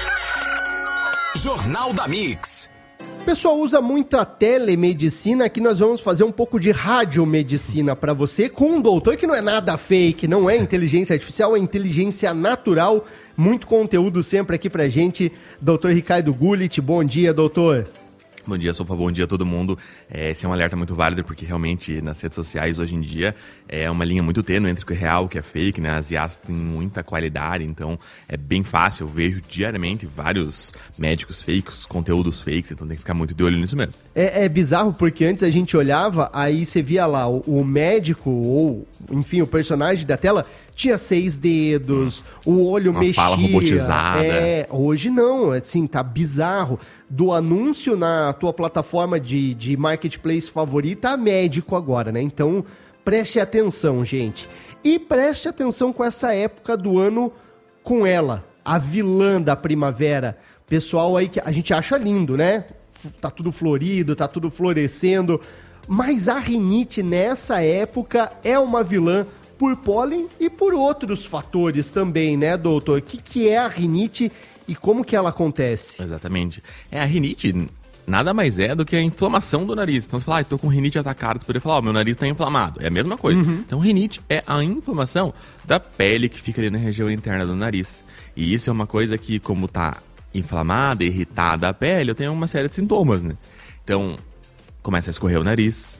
S17: Jornal da Mix.
S6: O pessoal usa muito a telemedicina, aqui nós vamos fazer um pouco de radiomedicina para você com um doutor que não é nada fake, não é inteligência artificial, é inteligência natural. Muito conteúdo sempre aqui pra gente. Doutor Ricardo Gullit, bom dia, doutor.
S18: Bom dia, Sopa, bom dia a todo mundo. Esse é um alerta muito válido porque realmente nas redes sociais hoje em dia é uma linha muito tênue entre o que é real e o que é fake, né? As IAs têm muita qualidade, então é bem fácil. Eu vejo diariamente vários médicos fakes, conteúdos fakes, então tem que ficar muito de olho nisso mesmo.
S6: É bizarro porque antes a gente olhava, aí você via lá o médico ou, enfim, o personagem da tela tinha 6 dedos, o olho mexia.
S18: Fala robotizada.
S6: Hoje não, assim, tá bizarro. Do anúncio na tua plataforma de marketplace favorita a médico agora, né? Então, preste atenção, gente. E preste atenção com essa época do ano com ela, a vilã da primavera. Pessoal aí que a gente acha lindo, né? Tá tudo florido, tá tudo florescendo. Mas a rinite nessa época é uma vilã por pólen e por outros fatores também, né, doutor? O que é a rinite e como que ela acontece?
S18: Exatamente. A rinite nada mais é do que a inflamação do nariz. Então você fala, tô com rinite atacada, você poderia falar, meu nariz tá inflamado. É a mesma coisa. Então rinite é a inflamação da pele que fica ali na região interna do nariz. E isso é uma coisa que, como tá inflamada, irritada a pele, eu tenho uma série de sintomas, né? Então, começa a escorrer o nariz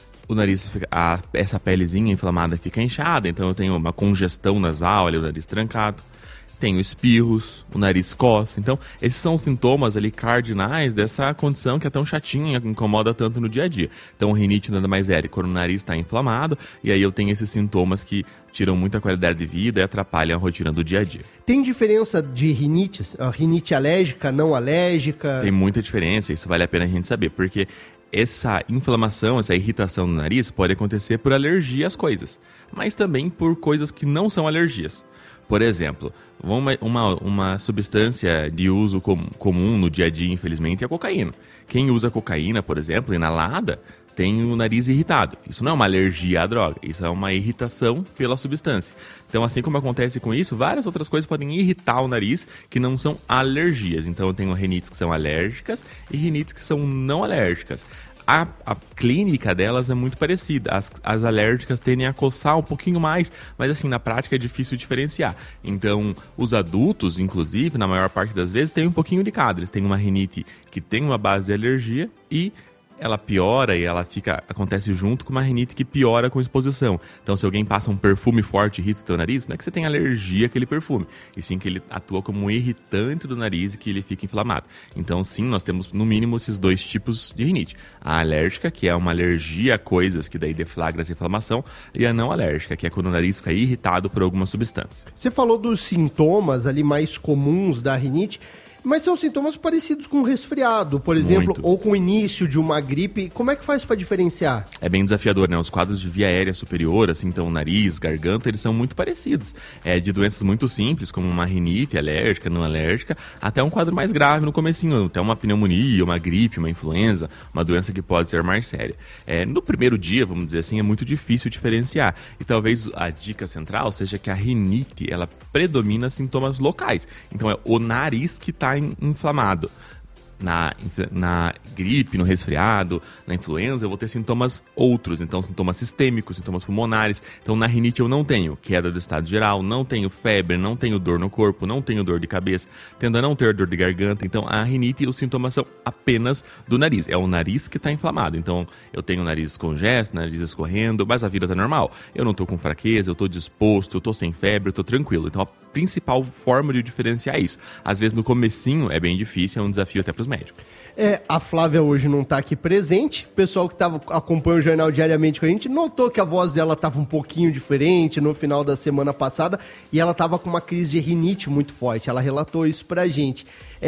S18: fica, essa pelezinha inflamada fica inchada, então eu tenho uma congestão nasal, ali, o nariz trancado, tenho espirros, o nariz coça. Então, esses são os sintomas ali cardinais dessa condição que é tão chatinha, que incomoda tanto no dia a dia. Então, rinite nada mais é quando o nariz está inflamado, e aí eu tenho esses sintomas que tiram muita qualidade de vida e atrapalham a rotina do dia a dia.
S6: Tem diferença de rinite? Rinite alérgica, não alérgica?
S18: Tem muita diferença, isso vale a pena a gente saber, porque essa inflamação, essa irritação no nariz pode acontecer por alergia às coisas, mas também por coisas que não são alergias. Por exemplo, uma substância de uso comum no dia a dia, infelizmente, é a cocaína. Quem usa cocaína, por exemplo, inalada, tem o nariz irritado. Isso não é uma alergia à droga, isso é uma irritação pela substância. Então, assim como acontece com isso, várias outras coisas podem irritar o nariz que não são alergias. Então, eu tenho rinites que são alérgicas e rinites que são não alérgicas. A clínica delas é muito parecida. As alérgicas tendem a coçar um pouquinho mais, mas assim, na prática é difícil diferenciar. Então, os adultos, inclusive, na maior parte das vezes, têm um pouquinho de cada. Eles têm uma rinite que tem uma base de alergia e ela piora e ela acontece junto com uma rinite que piora com exposição. Então, se alguém passa um perfume forte e irrita o teu nariz, não é que você tem alergia àquele perfume, e sim que ele atua como um irritante do nariz e que ele fica inflamado. Então, sim, nós temos no mínimo esses dois tipos de rinite. A alérgica, que é uma alergia a coisas que daí deflagra essa inflamação, e a não alérgica, que é quando o nariz fica irritado por alguma substância.
S6: Você falou dos sintomas ali mais comuns da rinite, mas são sintomas parecidos com resfriado, por exemplo, ou com o início de uma gripe. Como é que faz para diferenciar?
S18: É bem desafiador, né? Os quadros de via aérea superior, assim, então nariz, garganta, eles são muito parecidos. De doenças muito simples, como uma rinite alérgica, não alérgica, até um quadro mais grave no comecinho, até uma pneumonia, uma gripe, uma influenza, uma doença que pode ser mais séria. No primeiro dia, vamos dizer assim, é muito difícil diferenciar. E talvez a dica central seja que a rinite, ela predomina sintomas locais. Então é o nariz que está inflamado. Na gripe, no resfriado, na influenza, eu vou ter sintomas outros. Então, sintomas sistêmicos, sintomas pulmonares. Então, na rinite eu não tenho queda do estado geral, não tenho febre, não tenho dor no corpo, não tenho dor de cabeça, tendo a não ter dor de garganta. Então, a rinite, os sintomas são apenas do nariz. É o nariz que está inflamado. Então, eu tenho o nariz congesto, nariz escorrendo, mas a vida está normal. Eu não estou com fraqueza, eu estou disposto, eu estou sem febre, eu estou tranquilo. Então, principal forma de diferenciar isso. Às vezes no comecinho é bem difícil, é um desafio até para os médicos.
S6: A Flávia hoje não está aqui presente. O pessoal que acompanha o jornal diariamente com a gente notou que a voz dela estava um pouquinho diferente no final da semana passada e ela estava com uma crise de rinite muito forte. Ela relatou isso pra gente.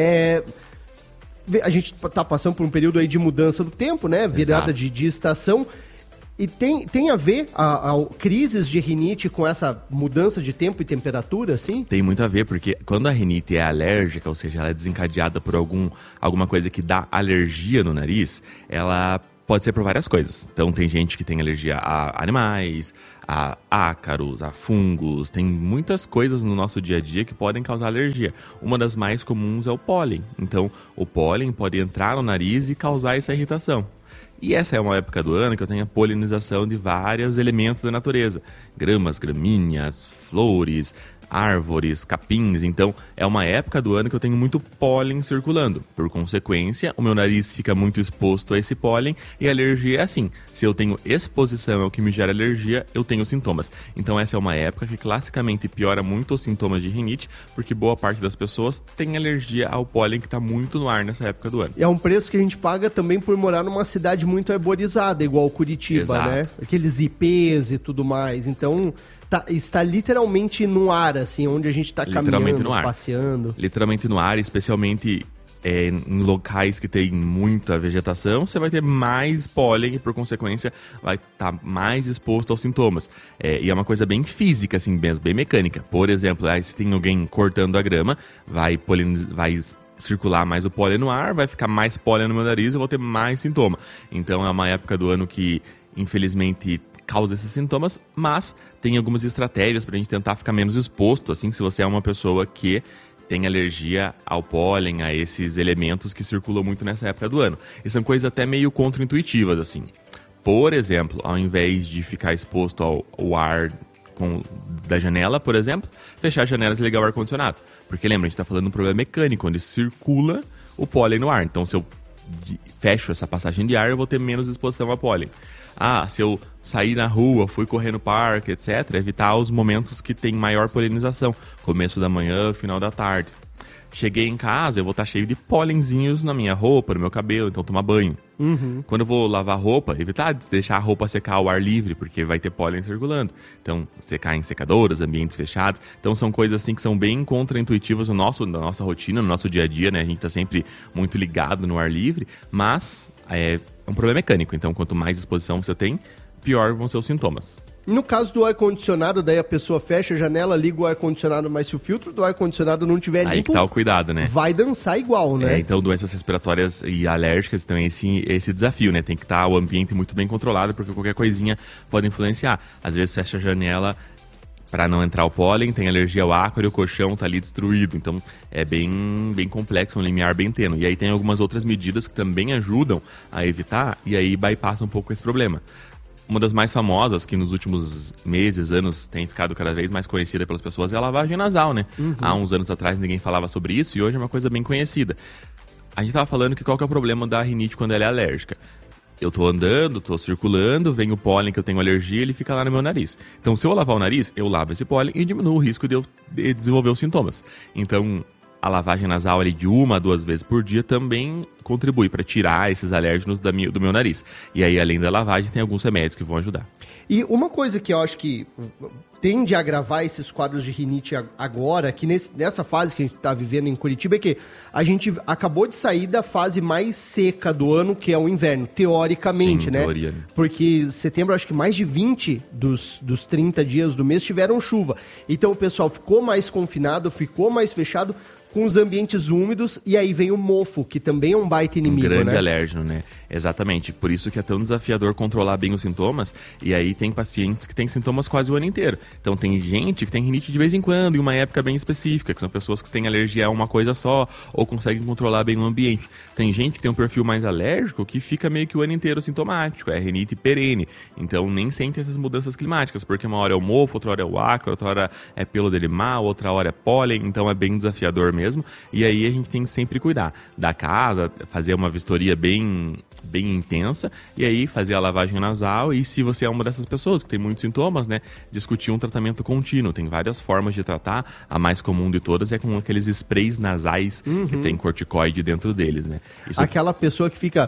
S6: A gente está passando por um período aí de mudança do tempo, né? Virada de estação. E tem a ver a crises de rinite com essa mudança de tempo e temperatura, assim?
S18: Tem muito a ver, porque quando a rinite é alérgica, ou seja, ela é desencadeada por alguma coisa que dá alergia no nariz, ela pode ser por várias coisas. Então tem gente que tem alergia a animais, a ácaros, a fungos, tem muitas coisas no nosso dia a dia que podem causar alergia. Uma das mais comuns é o pólen. Então o pólen pode entrar no nariz e causar essa irritação. E essa é uma época do ano que eu tenho a polinização de vários elementos da natureza. Gramas, gramíneas, flores, árvores, capins. Então é uma época do ano que eu tenho muito pólen circulando. Por consequência, o meu nariz fica muito exposto a esse pólen e a alergia é assim. Se eu tenho exposição ao que me gera alergia, eu tenho sintomas. Então essa é uma época que classicamente piora muito os sintomas de rinite, porque boa parte das pessoas tem alergia ao pólen que está muito no ar nessa época do ano.
S6: E é um preço que a gente paga também por morar numa cidade muito arborizada, igual Curitiba,
S18: Exato.
S6: Né? Aqueles IPs e tudo mais. Então está literalmente no ar, assim, onde a gente está caminhando, passeando.
S18: Literalmente no ar, especialmente em locais que tem muita vegetação, você vai ter mais pólen e, por consequência, vai estar mais exposto aos sintomas. E é uma coisa bem física, assim, bem mecânica. Por exemplo, se tem alguém cortando a grama, vai circular mais o pólen no ar, vai ficar mais pólen no meu nariz e eu vou ter mais sintoma. Então é uma época do ano que, infelizmente, causa esses sintomas, mas tem algumas estratégias pra gente tentar ficar menos exposto, assim, se você é uma pessoa que tem alergia ao pólen, a esses elementos que circulam muito nessa época do ano. E são coisas até meio contra-intuitivas, assim. Por exemplo, ao invés de ficar exposto ao ar da janela, por exemplo, fechar as janelas e ligar o ar-condicionado. Porque lembra, a gente tá falando de um problema mecânico, onde circula o pólen no ar. Então, se eu fecho essa passagem de ar, eu vou ter menos exposição a pólen. Se eu sair na rua, fui correr no parque, etc., evitar os momentos que tem maior polinização. Começo da manhã, final da tarde. Cheguei em casa, eu vou estar cheio de pólenzinhos na minha roupa, no meu cabelo, então tomar banho. Quando eu vou lavar roupa, evitar de deixar a roupa secar ao ar livre, porque vai ter pólen circulando. Então, secar em secadoras, ambientes fechados. Então, são coisas assim que são bem contra-intuitivas na nossa rotina, no nosso dia a dia, né? A gente tá sempre muito ligado no ar livre, mas é um problema mecânico. Então, quanto mais exposição você tem, pior vão ser os sintomas.
S6: No caso do ar-condicionado, daí a pessoa fecha a janela, liga o ar-condicionado, mas se o filtro do ar-condicionado não tiver limpo...
S18: Aí que tá o cuidado, né?
S6: Vai dançar igual, né?
S18: Então, doenças respiratórias e alérgicas têm esse desafio, né? Tem que estar o ambiente muito bem controlado, porque qualquer coisinha pode influenciar. Às vezes fecha a janela para não entrar o pólen, tem alergia ao ácaro e o colchão tá ali destruído. Então, é bem complexo, um limiar bem tênue. E aí tem algumas outras medidas que também ajudam a evitar, e aí bypassa um pouco esse problema. Uma das mais famosas, que nos últimos meses, anos, tem ficado cada vez mais conhecida pelas pessoas, é a lavagem nasal, né? Há uns anos atrás ninguém falava sobre isso e hoje é uma coisa bem conhecida. A gente tava falando que qual que é o problema da rinite quando ela é alérgica. Eu tô andando, tô circulando, vem o pólen que eu tenho alergia, ele fica lá no meu nariz. Então, se eu lavar o nariz, eu lavo esse pólen e diminuo o risco de eu desenvolver os sintomas. Então, a lavagem nasal ali de 1 a 2 vezes por dia também contribui para tirar esses alérgenos do meu nariz. E aí, além da lavagem, tem alguns remédios que vão ajudar.
S6: E uma coisa que eu acho que tende a agravar esses quadros de rinite agora, que nessa fase que a gente está vivendo em Curitiba, é que a gente acabou de sair da fase mais seca do ano, que é o inverno, teoricamente, né? Teoria, né? Porque setembro, acho que mais de 20 dos 30 dias do mês tiveram chuva. Então o pessoal ficou mais confinado, ficou mais fechado, com os ambientes úmidos, e aí vem o mofo, que também é um baita inimigo, né?
S18: Um grande alérgeno, né? Exatamente. Por isso que é tão desafiador controlar bem os sintomas, e aí tem pacientes que têm sintomas quase o ano inteiro. Então tem gente que tem rinite de vez em quando, em uma época bem específica, que são pessoas que têm alergia a uma coisa só, ou conseguem controlar bem o ambiente. Tem gente que tem um perfil mais alérgico, que fica meio que o ano inteiro sintomático, é rinite perene. Então nem sente essas mudanças climáticas, porque uma hora é o mofo, outra hora é o ácaro, outra hora é pelo de animal, outra hora é pólen, então é bem desafiador mesmo. E aí a gente tem que sempre cuidar da casa, fazer uma vistoria bem intensa, e aí fazer a lavagem nasal. E se você é uma dessas pessoas que tem muitos sintomas, né, discutir um tratamento contínuo. Tem várias formas de tratar. A mais comum de todas é com aqueles sprays nasais que tem corticoide dentro deles, né?
S6: Aquela pessoa que fica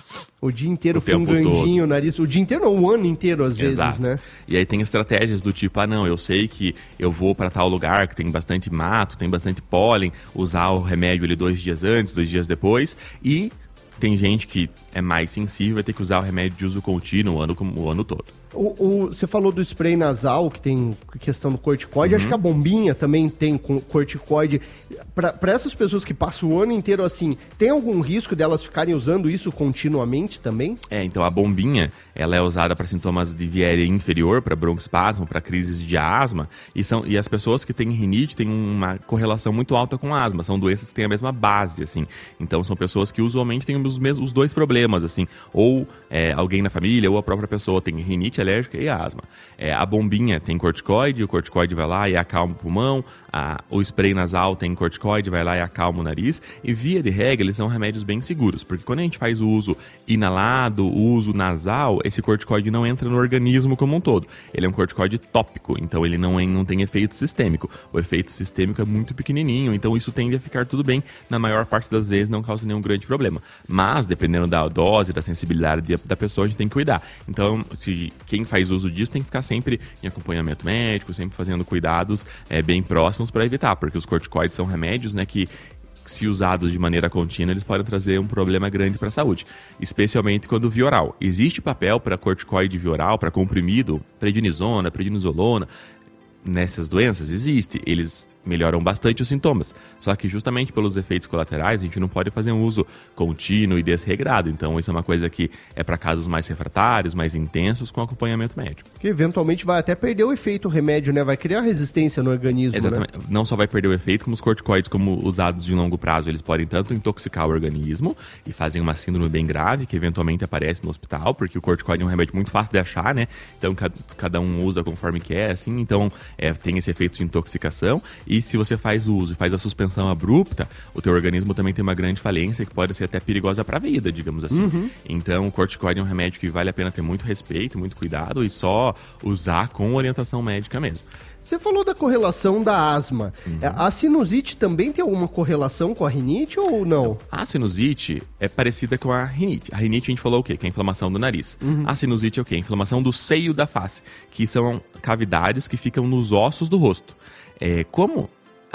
S6: o dia inteiro fungandinho o nariz. O dia inteiro não, o ano inteiro às vezes, né?
S18: E aí tem estratégias do tipo, eu sei que eu vou para tal lugar que tem bastante mato, tem bastante pólen, usar o remédio ali 2 dias antes, 2 dias depois, e tem gente que é mais sensível, vai ter que usar o remédio de uso contínuo o ano todo.
S6: Você falou do spray nasal, que tem questão do corticoide. Acho que a bombinha também tem corticoide. Para essas pessoas que passam o ano inteiro assim, tem algum risco delas ficarem usando isso continuamente também?
S18: Então a bombinha, ela é usada para sintomas de via aérea inferior, para broncoespasmo, para crises de asma. E as pessoas que têm rinite têm uma correlação muito alta com asma. São doenças que têm a mesma base, assim. Então são pessoas que usualmente têm os dois problemas, assim. Ou alguém na família, ou a própria pessoa tem rinite alérgica e asma. A bombinha tem corticoide, o corticoide vai lá e acalma o pulmão, o spray nasal tem corticoide, vai lá e acalma o nariz, e via de regra eles são remédios bem seguros, porque quando a gente faz o uso inalado, o uso nasal, esse corticoide não entra no organismo como um todo. Ele é um corticoide tópico, então ele não tem efeito sistêmico. O efeito sistêmico é muito pequenininho, então isso tende a ficar tudo bem, na maior parte das vezes não causa nenhum grande problema. Mas, dependendo da dose, da sensibilidade da pessoa, a gente tem que cuidar. Então, quem faz uso disso tem que ficar sempre em acompanhamento médico, sempre fazendo cuidados bem próximos para evitar, porque os corticoides são remédios, né, que se usados de maneira contínua, eles podem trazer um problema grande para a saúde, especialmente quando via oral. Existe papel para corticoide via oral, para comprimido, prednisona, prednisolona. Nessas doenças existe, eles melhoram bastante os sintomas, só que justamente pelos efeitos colaterais a gente não pode fazer um uso contínuo e desregrado, então isso é uma coisa que é para casos mais refratários, mais intensos, com acompanhamento médico.
S6: Que eventualmente vai até perder o efeito remédio, né? Vai criar resistência no organismo.
S18: Exatamente.
S6: Né?
S18: Não só vai perder o efeito, como os corticoides, como usados de longo prazo, eles podem tanto intoxicar o organismo e fazem uma síndrome bem grave, que eventualmente aparece no hospital, porque o corticoide é um remédio muito fácil de achar, né? Então cada um usa conforme quer, assim, então tem esse efeito de intoxicação. E se você faz o uso e faz a suspensão abrupta, o teu organismo também tem uma grande falência que pode ser até perigosa para a vida, digamos assim. Então, o corticoide é um remédio que vale a pena ter muito respeito, muito cuidado e só usar com orientação médica mesmo.
S6: Você falou da correlação da asma. A sinusite também tem alguma correlação com a rinite ou não?
S18: A sinusite é parecida com a rinite. A rinite a gente falou o quê? Que é a inflamação do nariz. A sinusite é o quê? A inflamação do seio da face, que são cavidades que ficam nos ossos do rosto. Como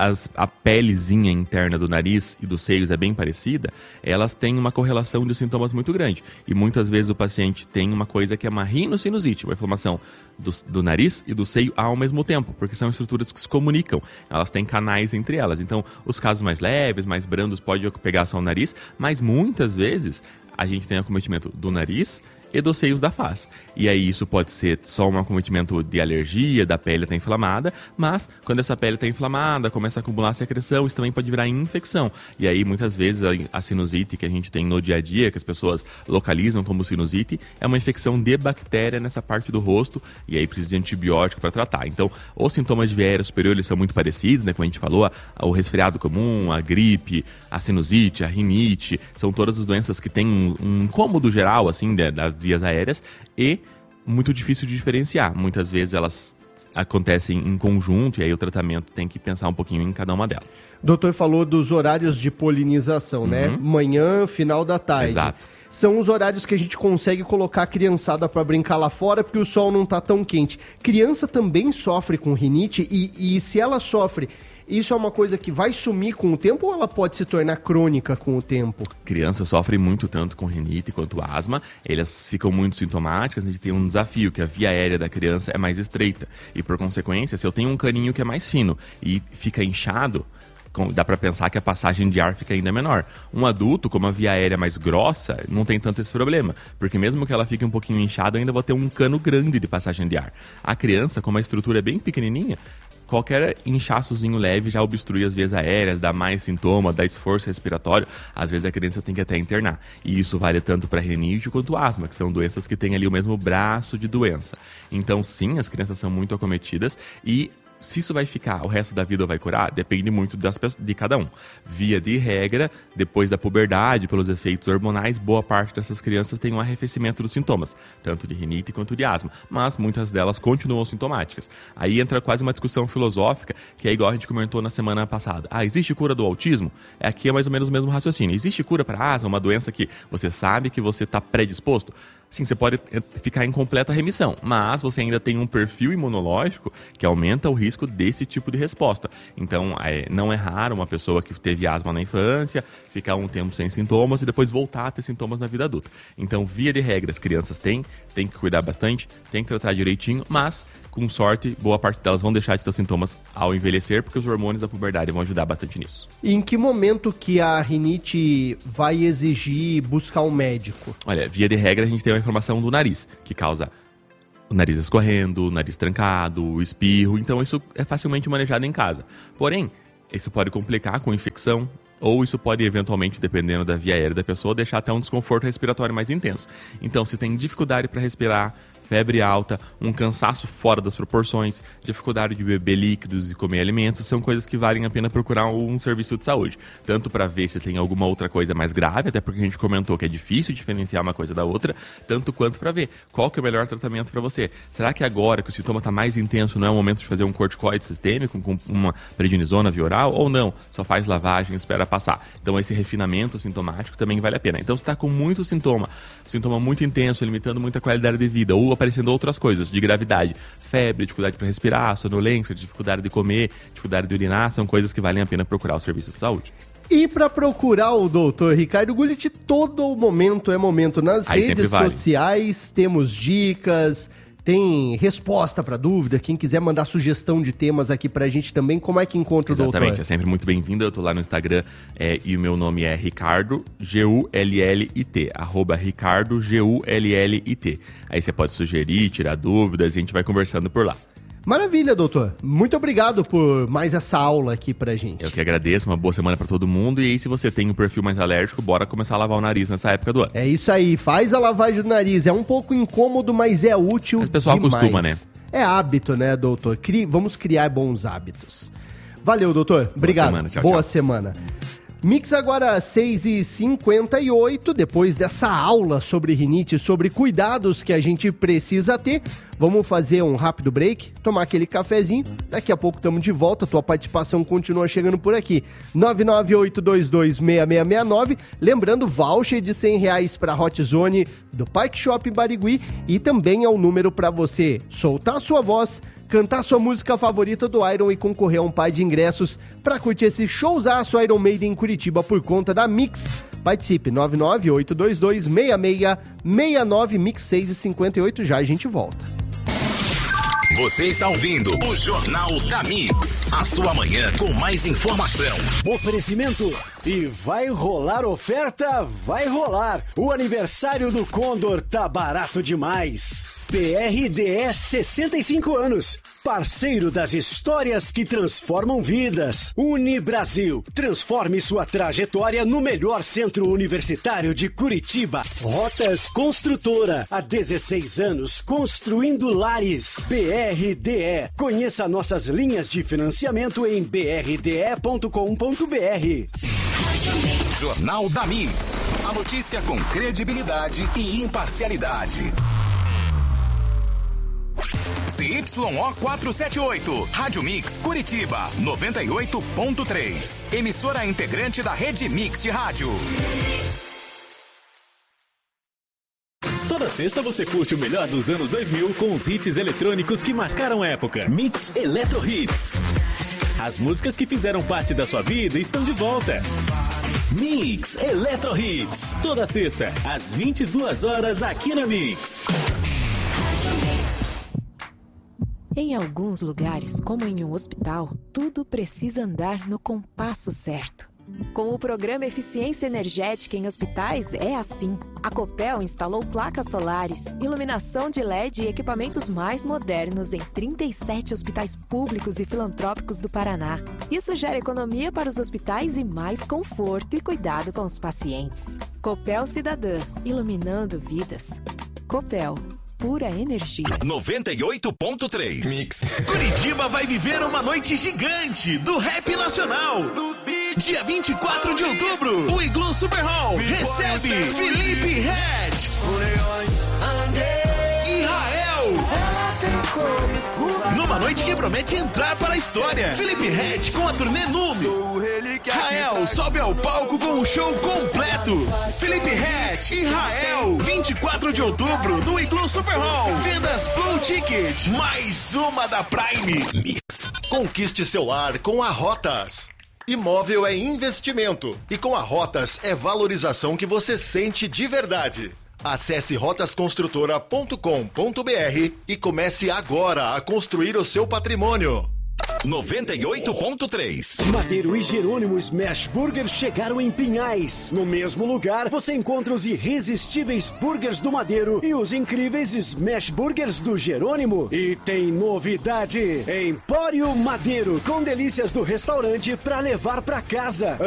S18: a pelezinha interna do nariz e dos seios é bem parecida, elas têm uma correlação de sintomas muito grande. E muitas vezes o paciente tem uma coisa que é uma rinocinusite, uma inflamação do nariz e do seio ao mesmo tempo, porque são estruturas que se comunicam. Elas têm canais entre elas. Então, os casos mais leves, mais brandos, pode pegar só o nariz, mas muitas vezes a gente tem acometimento do nariz e dos seios da face. E aí isso pode ser só um acometimento de alergia, da pele está inflamada, mas quando essa pele está inflamada, começa a acumular secreção, isso também pode virar infecção. E aí muitas vezes a sinusite que a gente tem no dia a dia, que as pessoas localizam como sinusite, é uma infecção de bactéria nessa parte do rosto, e aí precisa de antibiótico para tratar. Então, os sintomas de via aérea superior eles são muito parecidos, né? Como a gente falou, o resfriado comum, a gripe, a sinusite, a rinite, são todas as doenças que têm um incômodo geral, assim, das vias aéreas, e muito difícil de diferenciar. Muitas vezes elas acontecem em conjunto e aí o tratamento tem que pensar um pouquinho em cada uma delas.
S6: O doutor falou dos horários de polinização, né? Manhã, final da tarde.
S18: Exato.
S6: São os horários que a gente consegue colocar a criançada para brincar lá fora porque o sol não tá tão quente. Criança também sofre com rinite e se ela sofre, isso é uma coisa que vai sumir com o tempo ou ela pode se tornar crônica com o tempo?
S18: Crianças sofrem muito tanto com rinite quanto asma, elas ficam muito sintomáticas, a gente tem um desafio que a via aérea da criança é mais estreita e por consequência, se eu tenho um caninho que é mais fino e fica inchado, dá para pensar que a passagem de ar fica ainda menor. Um adulto, como a via aérea é mais grossa, não tem tanto esse problema, porque mesmo que ela fique um pouquinho inchada, eu ainda vou ter um cano grande de passagem de ar. A criança, como a estrutura é bem pequenininha, qualquer inchaçozinho leve já obstrui as vias aéreas, dá mais sintoma, dá esforço respiratório. Às vezes a criança tem que até internar. E isso vale tanto para rinite quanto asma, que são doenças que têm ali o mesmo braço de doença. Então, sim, as crianças são muito acometidas e se isso vai ficar o resto da vida ou vai curar, depende muito de cada um. Via de regra, depois da puberdade, pelos efeitos hormonais, boa parte dessas crianças tem um arrefecimento dos sintomas, tanto de rinite quanto de asma, mas muitas delas continuam sintomáticas. Aí entra quase uma discussão filosófica, que é igual a gente comentou na semana passada. Existe cura do autismo? Aqui é mais ou menos o mesmo raciocínio. Existe cura para asma, uma doença que você sabe que você está predisposto? Sim, você pode ficar em completa remissão, mas você ainda tem um perfil imunológico que aumenta o risco desse tipo de resposta. Então, não é raro uma pessoa que teve asma na infância ficar um tempo sem sintomas e depois voltar a ter sintomas na vida adulta. Então, via de regra, as crianças têm que cuidar bastante, tem que tratar direitinho, mas, com sorte, boa parte delas vão deixar de ter sintomas ao envelhecer, porque os hormônios da puberdade vão ajudar bastante nisso.
S6: E em que momento que a rinite vai exigir buscar um médico?
S18: Olha, via de regra, a gente tem uma inflamação do nariz, que causa o nariz escorrendo, o nariz trancado, o espirro, então isso é facilmente manejado em casa. Porém, isso pode complicar com infecção, ou isso pode eventualmente, dependendo da via aérea da pessoa, deixar até um desconforto respiratório mais intenso. Então, se tem dificuldade para respirar, febre alta, um cansaço fora das proporções, dificuldade de beber líquidos e comer alimentos, são coisas que valem a pena procurar um serviço de saúde. Tanto para ver se tem alguma outra coisa mais grave, até porque a gente comentou que é difícil diferenciar uma coisa da outra, tanto quanto para ver qual que é o melhor tratamento para você. Será que agora que o sintoma está mais intenso não é o momento de fazer um corticoide sistêmico com uma prednisona via oral? Ou não? Só faz lavagem e espera passar. Então esse refinamento sintomático também vale a pena. Então se está com muito sintoma muito intenso, limitando muito a qualidade de vida, ou aparecendo outras coisas de gravidade, febre, dificuldade para respirar, sonolência, dificuldade de comer, dificuldade de urinar, são coisas que valem a pena procurar o serviço de saúde.
S6: E para procurar o Dr. Ricardo Gullit, todo momento é momento nas redes sociais, temos dicas, tem resposta para dúvida, quem quiser mandar sugestão de temas aqui pra gente também, como é que encontra o doutor?
S18: Exatamente, é sempre muito bem-vindo, eu tô lá no Instagram e o meu nome é Ricardo, G-U-L-L-I-T, @Ricardo, G-U-L-L-I-T. Aí você pode sugerir, tirar dúvidas e a gente vai conversando por lá.
S6: Maravilha, doutor. Muito obrigado por mais essa aula aqui pra gente.
S18: Eu que agradeço, uma boa semana pra todo mundo. E aí, se você tem um perfil mais alérgico, bora começar a lavar o nariz nessa época do ano.
S6: É isso aí, faz a lavagem do nariz. É um pouco incômodo, mas é útil demais.
S18: Mas o pessoal acostuma, né?
S6: É hábito, né, doutor? Vamos criar bons hábitos. Valeu, doutor. Obrigado. Boa semana. Tchau, boa semana. Mix agora 6h58, depois dessa aula sobre rinite, sobre cuidados que a gente precisa ter, vamos fazer um rápido break, tomar aquele cafezinho, daqui a pouco estamos de volta, tua participação continua chegando por aqui, 998226669, lembrando, voucher de R$100 para Hot Zone do Parque Shopping Barigui e também é o número para você soltar sua voz, cantar sua música favorita do Iron e concorrer a um par de ingressos para curtir esse showzaço Iron Maiden em Curitiba por conta da Mix. Participe, 998226669, Mix 6h58, já a gente volta.
S17: Você está ouvindo o Jornal da Mix, a sua manhã com mais informação.
S7: Oferecimento e vai rolar oferta? Vai rolar! O aniversário do Condor tá barato demais. BRDE 65 anos, parceiro das histórias que transformam vidas. Unibrasil, transforme sua trajetória no melhor centro universitário de Curitiba. Rotas Construtora, há 16 anos construindo lares. BRDE, conheça nossas linhas de financiamento em brde.com.br.
S17: Jornal da Mix, a notícia com credibilidade e imparcialidade. CYO 478, Rádio Mix Curitiba, 98.3. Emissora integrante da Rede Mix de Rádio.
S19: Toda sexta você curte o melhor dos anos 2000 com os hits eletrônicos que marcaram a época. Mix Eletro Hits. As músicas que fizeram parte da sua vida estão de volta. Mix Eletro Hits. Toda sexta, às 22 horas aqui na Mix.
S20: Em alguns lugares, como em um hospital, tudo precisa andar no compasso certo. Com o programa Eficiência Energética em Hospitais, é assim. A Copel instalou placas solares, iluminação de LED e equipamentos mais modernos em 37 hospitais públicos e filantrópicos do Paraná. Isso gera economia para os hospitais e mais conforto e cuidado com os pacientes. Copel Cidadã, iluminando vidas. Copel, pura energia.
S17: 98.3 Mix. Curitiba vai viver uma noite gigante do rap nacional. Dia 24 de outubro, o Iglu Super Hall recebe Felipe Ret e Rael. Numa noite que promete entrar para a história. Felipe Ret com a turnê Nume. Rael sobe ao palco com o show completo. Felipe Ret e Rael, 24 de outubro, no Iglu Super Hall. Vendas Blue Ticket, mais uma da Prime.
S21: Mix. Conquiste seu lar com a Rotas. Imóvel é investimento e com a Rotas é valorização que você sente de verdade. Acesse rotasconstrutora.com.br e comece agora a construir o seu patrimônio.
S17: 98.3
S7: Madeiro e Jerônimo Smash Burger chegaram em Pinhais. No mesmo lugar, você encontra os irresistíveis burgers do Madeiro e os incríveis Smash Burgers do Jerônimo. E tem novidade: Empório Madeiro, com delícias do restaurante para levar para casa.